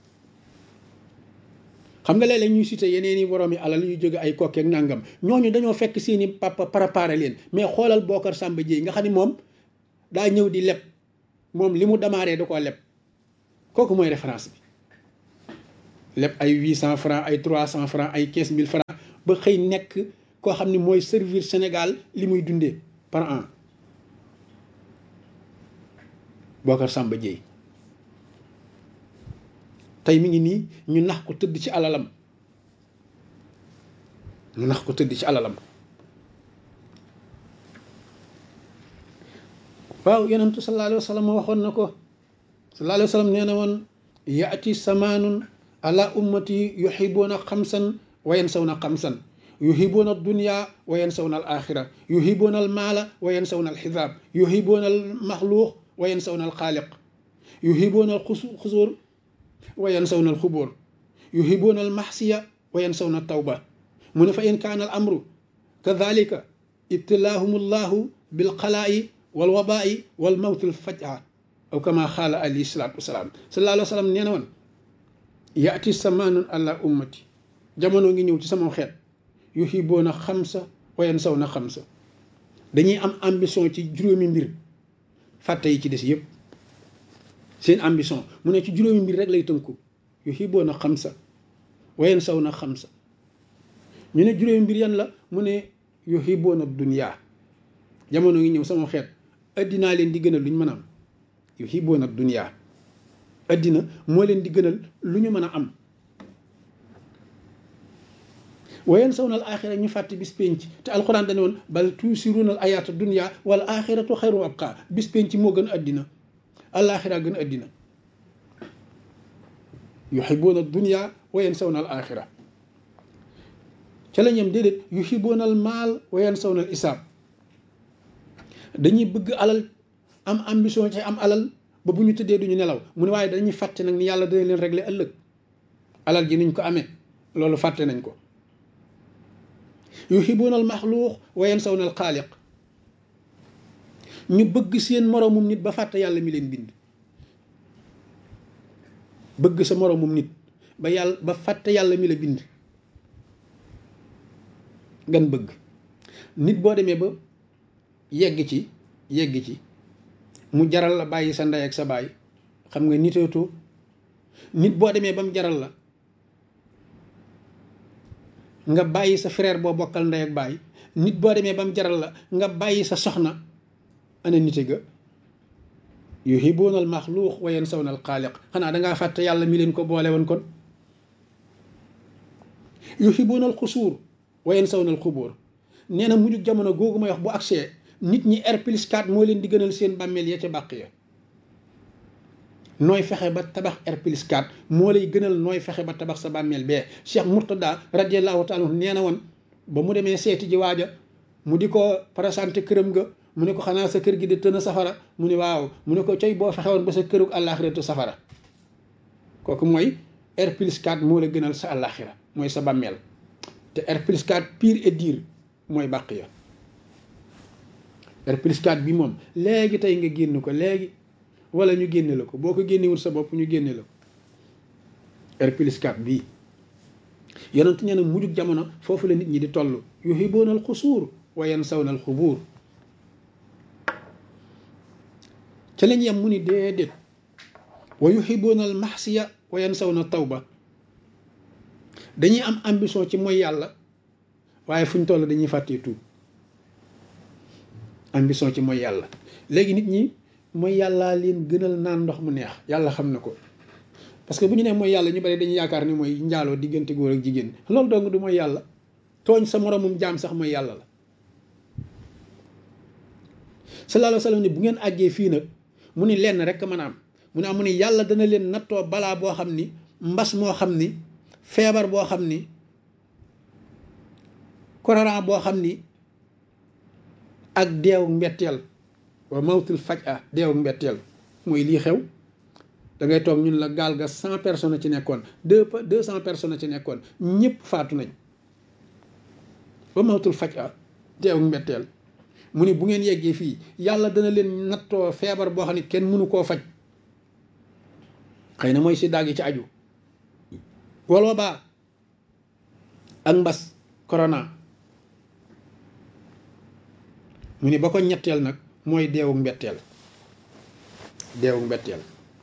xam nga léeg-léeg ñuy cité yeneen i boroomi alal yu jóge ay kokkeek nangam, ñooñu dañoo fekk seeni papa préparé leen. mais xoolal Bocar Samba Dièye nga xam ni moom daa ñëw di leb moom li mu démarré da koo leb kooku mooy référence bi leb ay 800 francs ay 300 francs ay 15000 francs ba xëy nekk koo xam ne mooy servir Sénégal li muy dundee par an. Bocar Samba Dièye tey mi ngi nii ñu nax ko tëdd ci alalam waaw yonentu sallallahu alayhi wa sallam waxoon na ko sallallahu alayhi wa sallam nee na woon yaati samaanun ala ummati yuhibuuna xamsan wa yansawna xamsan yuhibuuna dunya wa yansawna al axira yuhibuuna al maala wa yansawna al xisaab yuhibuuna al maxluuq wa yansawna al xaaliq yuhibuuna al xusuur wa yansawna al xubóor yuhibuuna al maxsiya wa yansawna al tawba mu ne fa in kaana al amru kadalika ibtilaahum allahu bilxalaa'i walwabaa'i walmawti alfajaa aw kama xaala alayhi salaatu wasalaam sallallahu alayhi wa sallam nee na woon yaati samaanun ala ummati jamono ngi ñëw ci sama xeet yuhibuuna xamsa wa yansawna xamsa dañuy am ambition ci juróomi mbir fàtte yi ci des yëpp seen ambition mu ne ci juróomi mbir rek lay tënku yuhibuuna xamsa wa yansawna xamsa ñu ne juróomi mbir yan la mu ne yuhibuuna dunya jamono ngi ñëw sama xeet addinaa leen di gënal lu ñu mën a am yuhibuuna dunya addina moo leen di gënal lu ñu mën a am wa yansawna al axira ñu fàtte bis penc te alxuraan dañu woon bal tuusiruuna al ayaata dunya wal axiratu xayru wa abqa bis penc moo gën addina alaxira gën addina yuhibuuna dunya wa yansawna al axira ca la ñem déedéet yuhibuuna al maal wa yansawna al isaab dañuy bëgg alal am ambition ci am alal ba bu ñu tëddee duñu nelaw mu ne waaye dañuy fàtte nag ni yàlla dana leen régler ëllëg alal ji niñ ko amee loolu fàtte nañ ko yuhibuuna al maxluuq wa yansawna al xaaliq ñu bëgg seen moroomum nit ba fàtte yàlla mi leen bind bëgg sa moroomum nit ba fàtte yàlla mi la bind gan bëgg nit boo demee ba yegg ci mu jaral la bàyyi sa ndey ak sa baay xam nga niteetoo nit boo demee ba mu jaral la nga bàyyi sa frère boo bokkal ndey ak baay nit boo demee ba mu jaral la nga bàyyi sa soxna ana nite ga yuhibuuna al maxluuq wa yansawna al xaaliq xanaa dangaa fàtte yàlla mi leen ko boole woon kon yuhibuuna al xusuur wa yansawna al xubóor nee na mujjug jamono googu may wax bu agsee nit ñi R+4 moo leen di gënal seen bàmmeel ya ca bàq ya nooy fexe ba tabax R+4 moo lay gënal nooy fexe ba tabax sa bàmmeel bee Cheikh Mourtada radiallahu taala nee na woon ba mu demee seeti ji waaja mu di ko présenté këram ga mu ne ko xanaa sa kër gi di tën a safara mu ne waaw mu ne ko coy boo fexe woon ba sa kërug àllaaxiratu safara kooku mooy R+4 moo la gënal sa àllaaxira mooy sa bàmmeel te R+4 pire et dire mooy bàq ya R+4 bi moom léegi tey nga génn ko léegi wala ñu génne la ko boo ko génnewul sa bopp ñu génne la ko R+4 bii yonent nee na mujjug jamono foofu la nit ñi di toll yuhibuuna al xusuur wa yansawna al xubuur ca lañ yem mu ni déedéet wa yuhibuuna al maxsiya wa yansawna tawba dañuy am ambition ci mooy yàlla waaye fu ñu toll dañuy fàttee tuub ambition ci mooy yàlla léegi nit ñi mooy yàllaa leen gënal naan ndox mu neex yàlla xam na ko parce que bu ñu nee mooy yàlla ñu bari dañuy yaakaar ni mooy njaaloo diggante góor ak jigéen loolu dong du mooy yàlla tooñ sa moromum jaam sax mooy yàlla la sallallahu alayhi wa sallam ne bu ngeen àggee fii nag mu ni lenn rek mën a am mu ni yàlla dana leen nattoo balaa boo xam ni mbas moo xam ni feebar boo xam ni korona boo xam ni ak deewu mbetteel wa mawtul faj'a deewu mbetteel mooy lii xew da ngay toog ñun la gaal ga 100 personnes ci nekkoon 200 personnes ci nekkoon ñëpp faatu nañ wa mawtul faj'a deewu mbetteel mu ni bu ngeen yeggee fii yàlla dana leen nattoo feebar boo xam ne kenn mënu koo faj xëy na mooy si daagi ci aju wala baa ak mbas corona mu ni ba ko ñetteel nag mooy deewu mbetteel deewu mbetteel.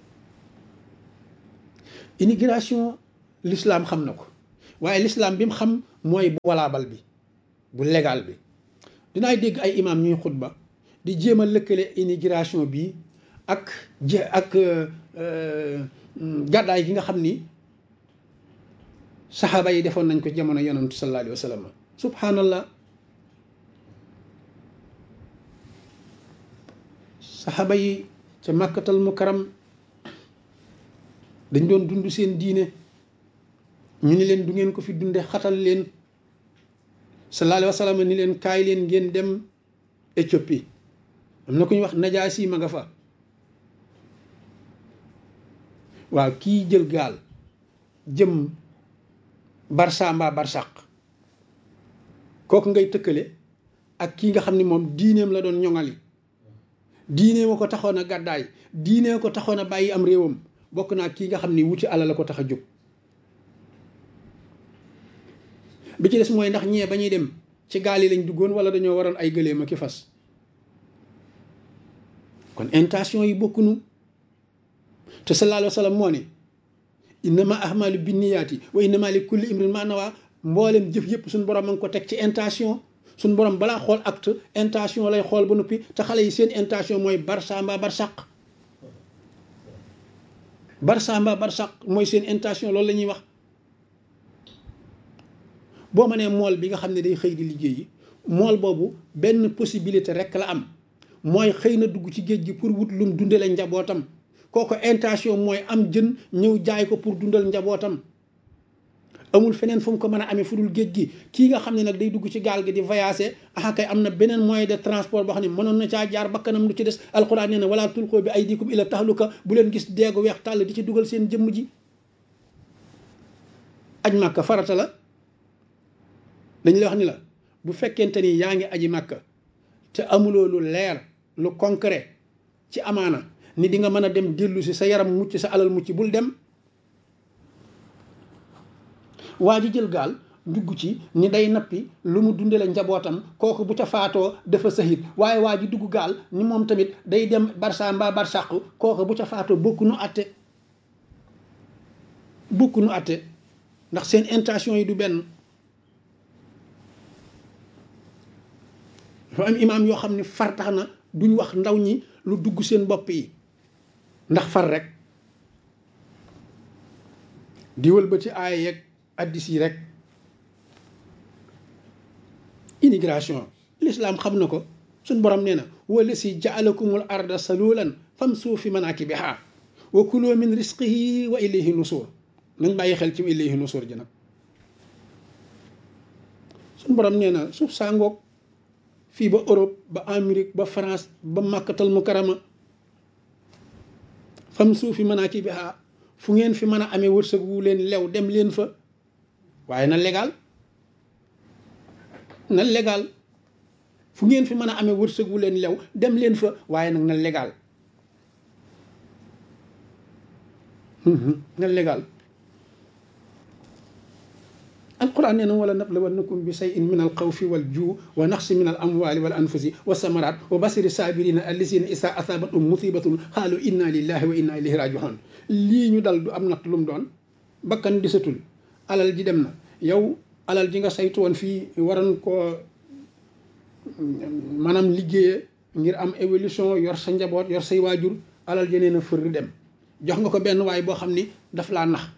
immigration l'islam xam na ko waaye l'islam bi mu xam mooy bu walaabal bi bu légal bi. dinaay dégg ay imam ñuy xutba di jéem a lëkkale immigration bi ak gàddaay gi nga xam ni saxaaba yi defoon nañ ko jamono yonantu sallallahu alayhi wa sallam. subhanallah, saxaaba yi ca màkkatal mukarram dañ doon dund seen diine, ñu ni leen du ngeen ko fi dunde, xatal leen. sallallahu alayhi wa sallam ni leen kaay leen ngeen dem Éthiopie, am na ku ñuy wax Najaasi ma nga fa. waaw kii jël gaal jëm Barça mbaa Barsaq, kooku ngay tëkkale ak kii nga xam ni moom diineem la doon ñoŋali, diineem a ko taxoon a gàddaay, diineem ko taxoon a bàyyi am réewam, bokk naa kii nga xam ni wuti alal la ko tax a jóg. bi ci des mooy ndax ñee ba ñuy dem ci gaal yi lañ duggoon wala dañoo waroon ay gëléem ak i fas. kon intention yi bokkunu. te sallallahu alayhi wa sallam moo ne innama ahmalu binniyaati wa innama li kulli imrin ma nawa. mboolem jëf yëpp suñu borom a ngi ko teg ci intention. suñu borom balaa xool acte intention lay xool ba noppi, te xale yi seen intention mooy Barça mbaa Barsaq. Barça mbaa Barsaq mooy seen intention, loolu la ñuy wax. boo ma nee mool bi nga xam ne day xëy di liggéeyi, mool boobu benn possibilité rek la am, mooy xëy na dugg ci géej gi pour wut lum dundale njabootam. kooku intention mooy am jën ñëw jaay ko pour dundal njabootam. amul feneen fu mu ko mën a amee fu dul géej gi. kii nga xam ne nag day dugg ci gaal gi di voyager, kay am na beneen moyen de transport boo xam ne mënoon na caa jaar bakkanam lu ci des. alquran nee na wala tulqoo bi aydikum ila tahluka, bu leen gis deegu weex tàll di ci dugal seen jëmm ji. aj Màkka farata la. dañ la wax ni la bu fekkente ni yaa ngi aji Màkka te amuloo lu leer lu concret ci amaana ni di nga mën a dem dellu si sa yaram mucc sa alal mucc, bul dem. waa ji jël gaal dugg ci ni day nappi lu mu dundale njabootam, kooku bu ca faatoo dafa sahid. waaye waa ji dugg gaal ni moom tamit day dem Barça mbaa Barsaq, kooku bu ca faatoo bokku nu atte ndax seen intention yi du benn. dafa am imaam yoo xam ne far tax na duñ wax ndaw ñi lu dugg seen bopp yi ndax far rek di wëlbati aaya yeeg addis yi rek. immigration l'islam xam na ko. suñ borom nee na wala si jaalakumul arda salulan famsu fi manakibiha wa kulu min risqihi wa ilayhi nusur. nañ bàyyi xel ci ilayhi nusur ji nag. suñ borom nee na suuf saa ngoog fii ba Europe ba Amérique ba France ba Makkatal Mukarrama, famsu fi manakibiha, fu ngeen fi mën a amee wërsëg wu leen lew dem leen fa, waaye na légal. fu ngeen fi mën a amee wërsëg wu leen lew dem leen fa, waaye nag na légal. na légal. alquran nee na wala nablawannakum bi shay'in min alxawfi waljuu wa naqsi min al amwali wal anfusi wa samarat wa basiri sabirina allazina isa asabatum musibatun xaalu inna lillahi wa inna ilayhi rajiun. lii ñu dal du am natt lu mu doon, bakkan disatul, alal ji dem na. yow alal ji nga saytu woon fii waroon koo maanaam liggéeye ngir am évolution, yor sa njaboot, yor say waajur, alal ji nee na fër dem. jox nga ko benn waay boo xam ni daf laa nax.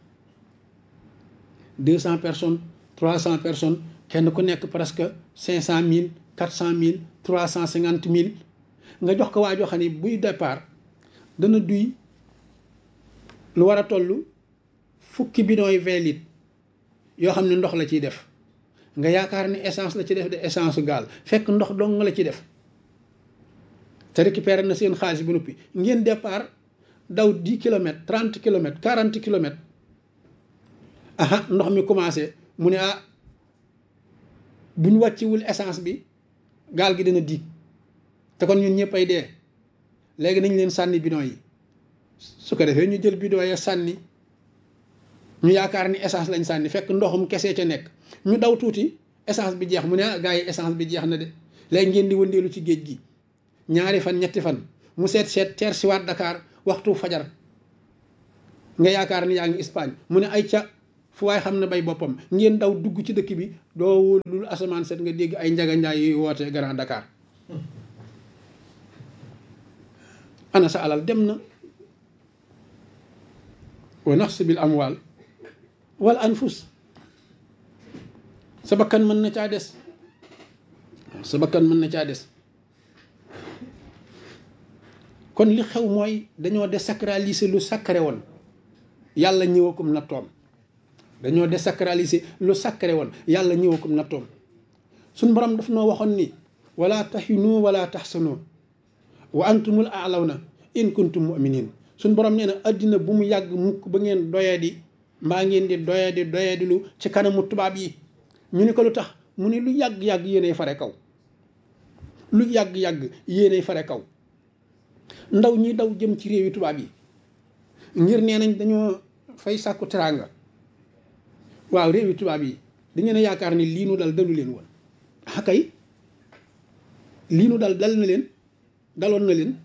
200 personnes 300 personnes, kenn ku nekk presque 500 000 400 000 350 000 nga jox ko waa joo xam ne buy départ dana duy lu war a toll fukki bidon yi 20 litres yoo xam ne ndox la ciy def. nga yaakaar ni essence la ci def de essence gaal, fekk ndox dong la ci def. te récupéré na seen xaalis bu noppi. ngeen départ daw 10 kilomètres 30 kilomètres 40 kilomètres. ndox mi commencé mu ne buñ wàcciwul essence bi gaal gi dana diig, te kon ñun ñëpp ay dee. léegi nañ leen sànni bidon yi. su ko defee ñu jël bidon ya sànni, ñu yaakaar ni essence lañ sànni, fekk ndoxum kese ca nekk. ñu daw tuuti essence bi jeex mu ne gars yi essence bi jeex na de. léegi ngeen di wëndeelu ci géej gi 2 fan 3 fan mu seet teer si waat Dakar waxtu fajar nga yaakaar ni yaa ngi Espagne mu ne ay ca fu waay xam ne bay boppam ngeen daw dugg ci dëkk bi doo wóolul asamaan set nga dégg ay njaganjaay yuy woote Grand Dakar ana sa alal dem na. wa naqsi bil amwaal wal anfus sa bakkan mën na caa des sa bakkan mën na caa des kon li xew mooy dañoo désacraliser lu sacré woon yàlla ñëwakum nattoom dañoo désacraliser lu sacré woon yàlla ñëwakum nattoom suñ borom daf noo waxoon ni wala tahinu wala tahsanu wa antumul a'lawna in kuntum mu'minin suñ borom nee na addina bu mu yàgg mukk ba ngeen doyadi mbaa ngeen di doyadi lu ci kanamu tubaab yi ñu ne ko lu tax mu ne lu yàgg-yàgg yéenay fare kaw lu yàgg-yàgg yéenay fare kaw ndaw ñi daw jëm ci réewi tubaab yi ngir nee nañ dañoo fay sàkku teraanga waaw réewi tubaab yi da ngeen a yaakaar ni lii nu dal dalu leen woon akay lii nu dal dal na leen daloon na leen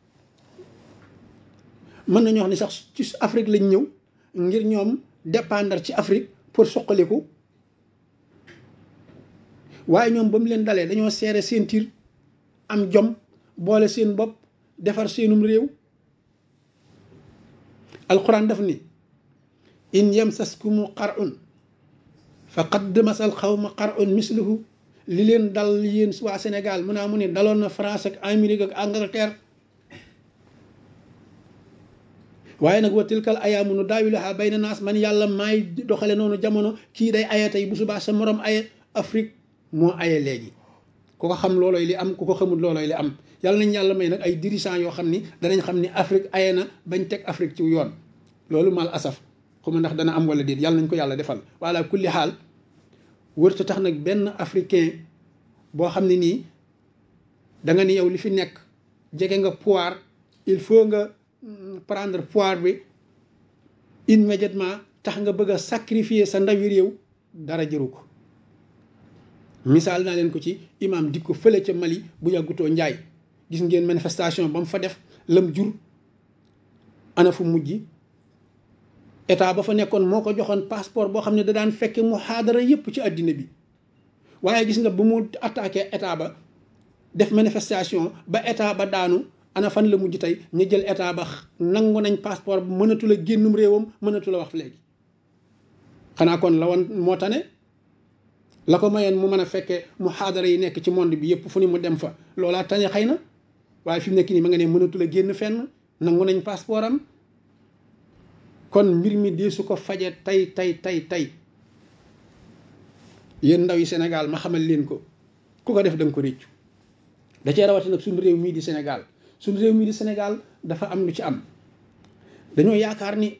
mën nañu wax ni sax ci Afrique lañ ñëw ngir ñoom dépendre ci Afrique pour suqaliku waaye ñoom ba mu leen dalee dañoo seere seen tir am jom boole seen bopp defar seenum réew alquran daf ni in yamsaskumu qar'un faqad masal xawma qar'un misluhu li leen dal yéen waa Sénégal mu ne daloon na France ak Amérique ak Angleterre waaye nag wa tilkal ayaamu nu daawiluhaa bayna naas man yàlla maay doxale noonu jamono kii day aye tey bu subaa sa morom aye Afrique moo aye léegi ku ko xam loolooy li am ku ko xamul loolooy li am yàlla nañ yàlla may nag ay dirigeants yoo xam ni danañ xam ni Afrique aye na bañ teg Afrique ci yoon loolu mal asaf xuma ndax dana am wala déet yàlla nañ ko yàlla defal wala kulli xaal wërta tax nag benn africain boo xam ne nii da nga ni yow li fi nekk jege nga pouvoir il faut nga prendre pouvoir bi immédiatement tax nga bëgg a sacrifier sa ndawi réew dara jëru ko misaal naa leen ko ci imam Dicko fële ca Mali bu yàggutoo njaay gis ngeen manifestation ba mu fa def lam jur ana fu mujj état ba fa nekkoon moo ko joxoon passeport boo xam ne da daan fekke mu xaadara yépp ci àddina bi waaye gis nga bu mu attaqué état ba def manifestation ba état ba daanu ana fan la mujj tey ñu jël état ba nangu nañ passeport bu mënatul a génnum réewam mënatul a wax léegi xanaa kon la woon moo tane la ko mayoon mu mën a fekkee mu xaadara yi nekk ci monde bi yëpp fu ni mu dem fa loolaa tane xëy na waaye fi mu nekk nii ma nga ne mënatul a génn fenn nangu nañ passeport am kon mbir mi dee su ko faje tey yéen ndaw yi Sénégal ma xamal leen ko ku ko def da nga ko réccu da cee rawati nag suñu réew mii di Sénégal suñu réew mii di Sénégal dafa am lu ci am dañoo yaakaar ni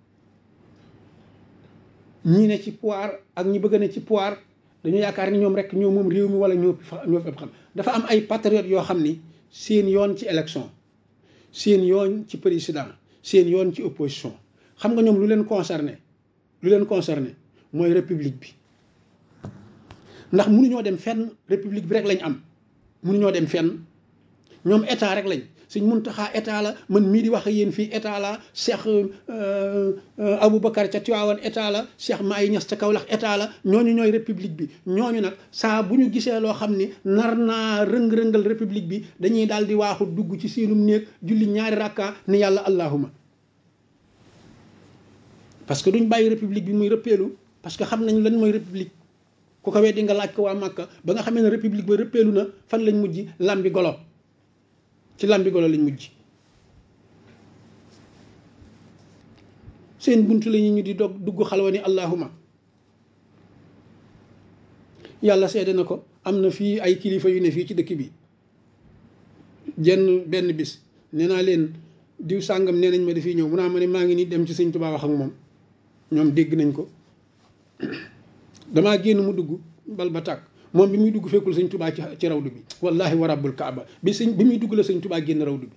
ñi ne ci pouvoir ak ñi bëgg ne ci pouvoir dañoo yaakaar ni ñoom rek ñoo moom réew mi wala ñoo fi xam dafa am ay patriotes yoo xam ni seen yoon ci élection seen yoon ci président seen yoon ci opposition xam nga ñoom lu leen concerné mooy république bi ndax mënuñoo dem fenn république bi rek lañ am mënuñoo dem fenn ñoom état rek lañ Sëñ Muntaxa état la man mii di wax ak yéen fii état la Cheikh Aboubacar ca Tivaouane état la Cheikh Maay Ñas ca Kaolack état la ñooñu ñooy république bi ñooñu nag saa bu ñu gisee loo xam ni nar naa rëng-rëngal république bi dañuy daal di waaxu dugg ci seenum néeg julli ñaari rakka ni yàlla allahuma parce que duñ bàyyi république bi muy rëppeelu parce que xam nañ lan mooy république ku ko weddi nga laaj ko waa Màkka ba nga xamee ne république ba rëppeelu na fan lañ mujj lambi golo ci lambi golo lañ mujj seen buntu la ñu di dugg xalwa ni allahuma yàlla seede na ko am na fii ay kilifa yu ne fii ci dëkk bi benn bis nee naa leen diw sàngam nee nañ ma dafiy ñëw mu naa ma ne maa ngi nii dem ci Sëñ Tuubaa wax ak moom ñoom dégg nañ ko damaa génn mu dugg bal ba tàkk moom bi muy dugg fekkul Sëñ Tuubaa ci rawdu bi wallahi wa rabbul kaaba bi muy dugg la Sëñ Tuubaa génn rawdu bi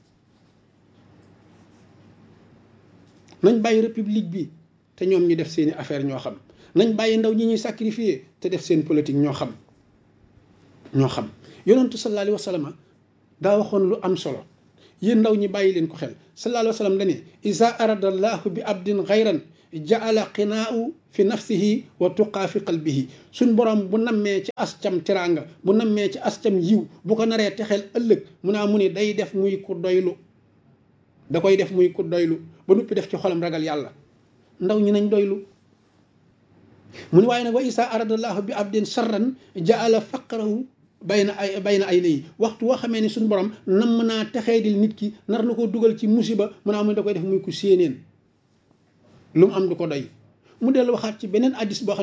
nañ bàyyi république bi te ñoom ñu def seeni affaire ñoo xam nañ bàyyi ndaw ñi ñuy sacrifier te def seen politique ñoo xam yonentu sallallahu alayhi wa sallam daa waxoon lu am solo yéen ndaw ñi bàyyi leen ko xel sallallahu alayhi wa sallam dane isa arada allahu bi abdin xayran jaala qinaau fi nafsihi wa tuqaa fi qalbihi suñ borom bu nammee ci ascam teraanga bu nammee ci ascam yiw bu ko naree texeel ëllëg mu naa mu ne day def muy ku doylu da koy def muy ku doylu ba noppi def ci xolam ragal yàlla ndaw ñi nañ doylu mu ne waaye nag wa isa aradallahu bi abdin sarran jaala faqrahu bayna ay nayi waxtu woo xamee ni suñ borom nam naa texeedil nit ki nar na ko dugal ci musiba mu naa mu ne da koy def muy ku séeneen lu mu am du ko doy mu dellu waxaat ci beneen addis boo xam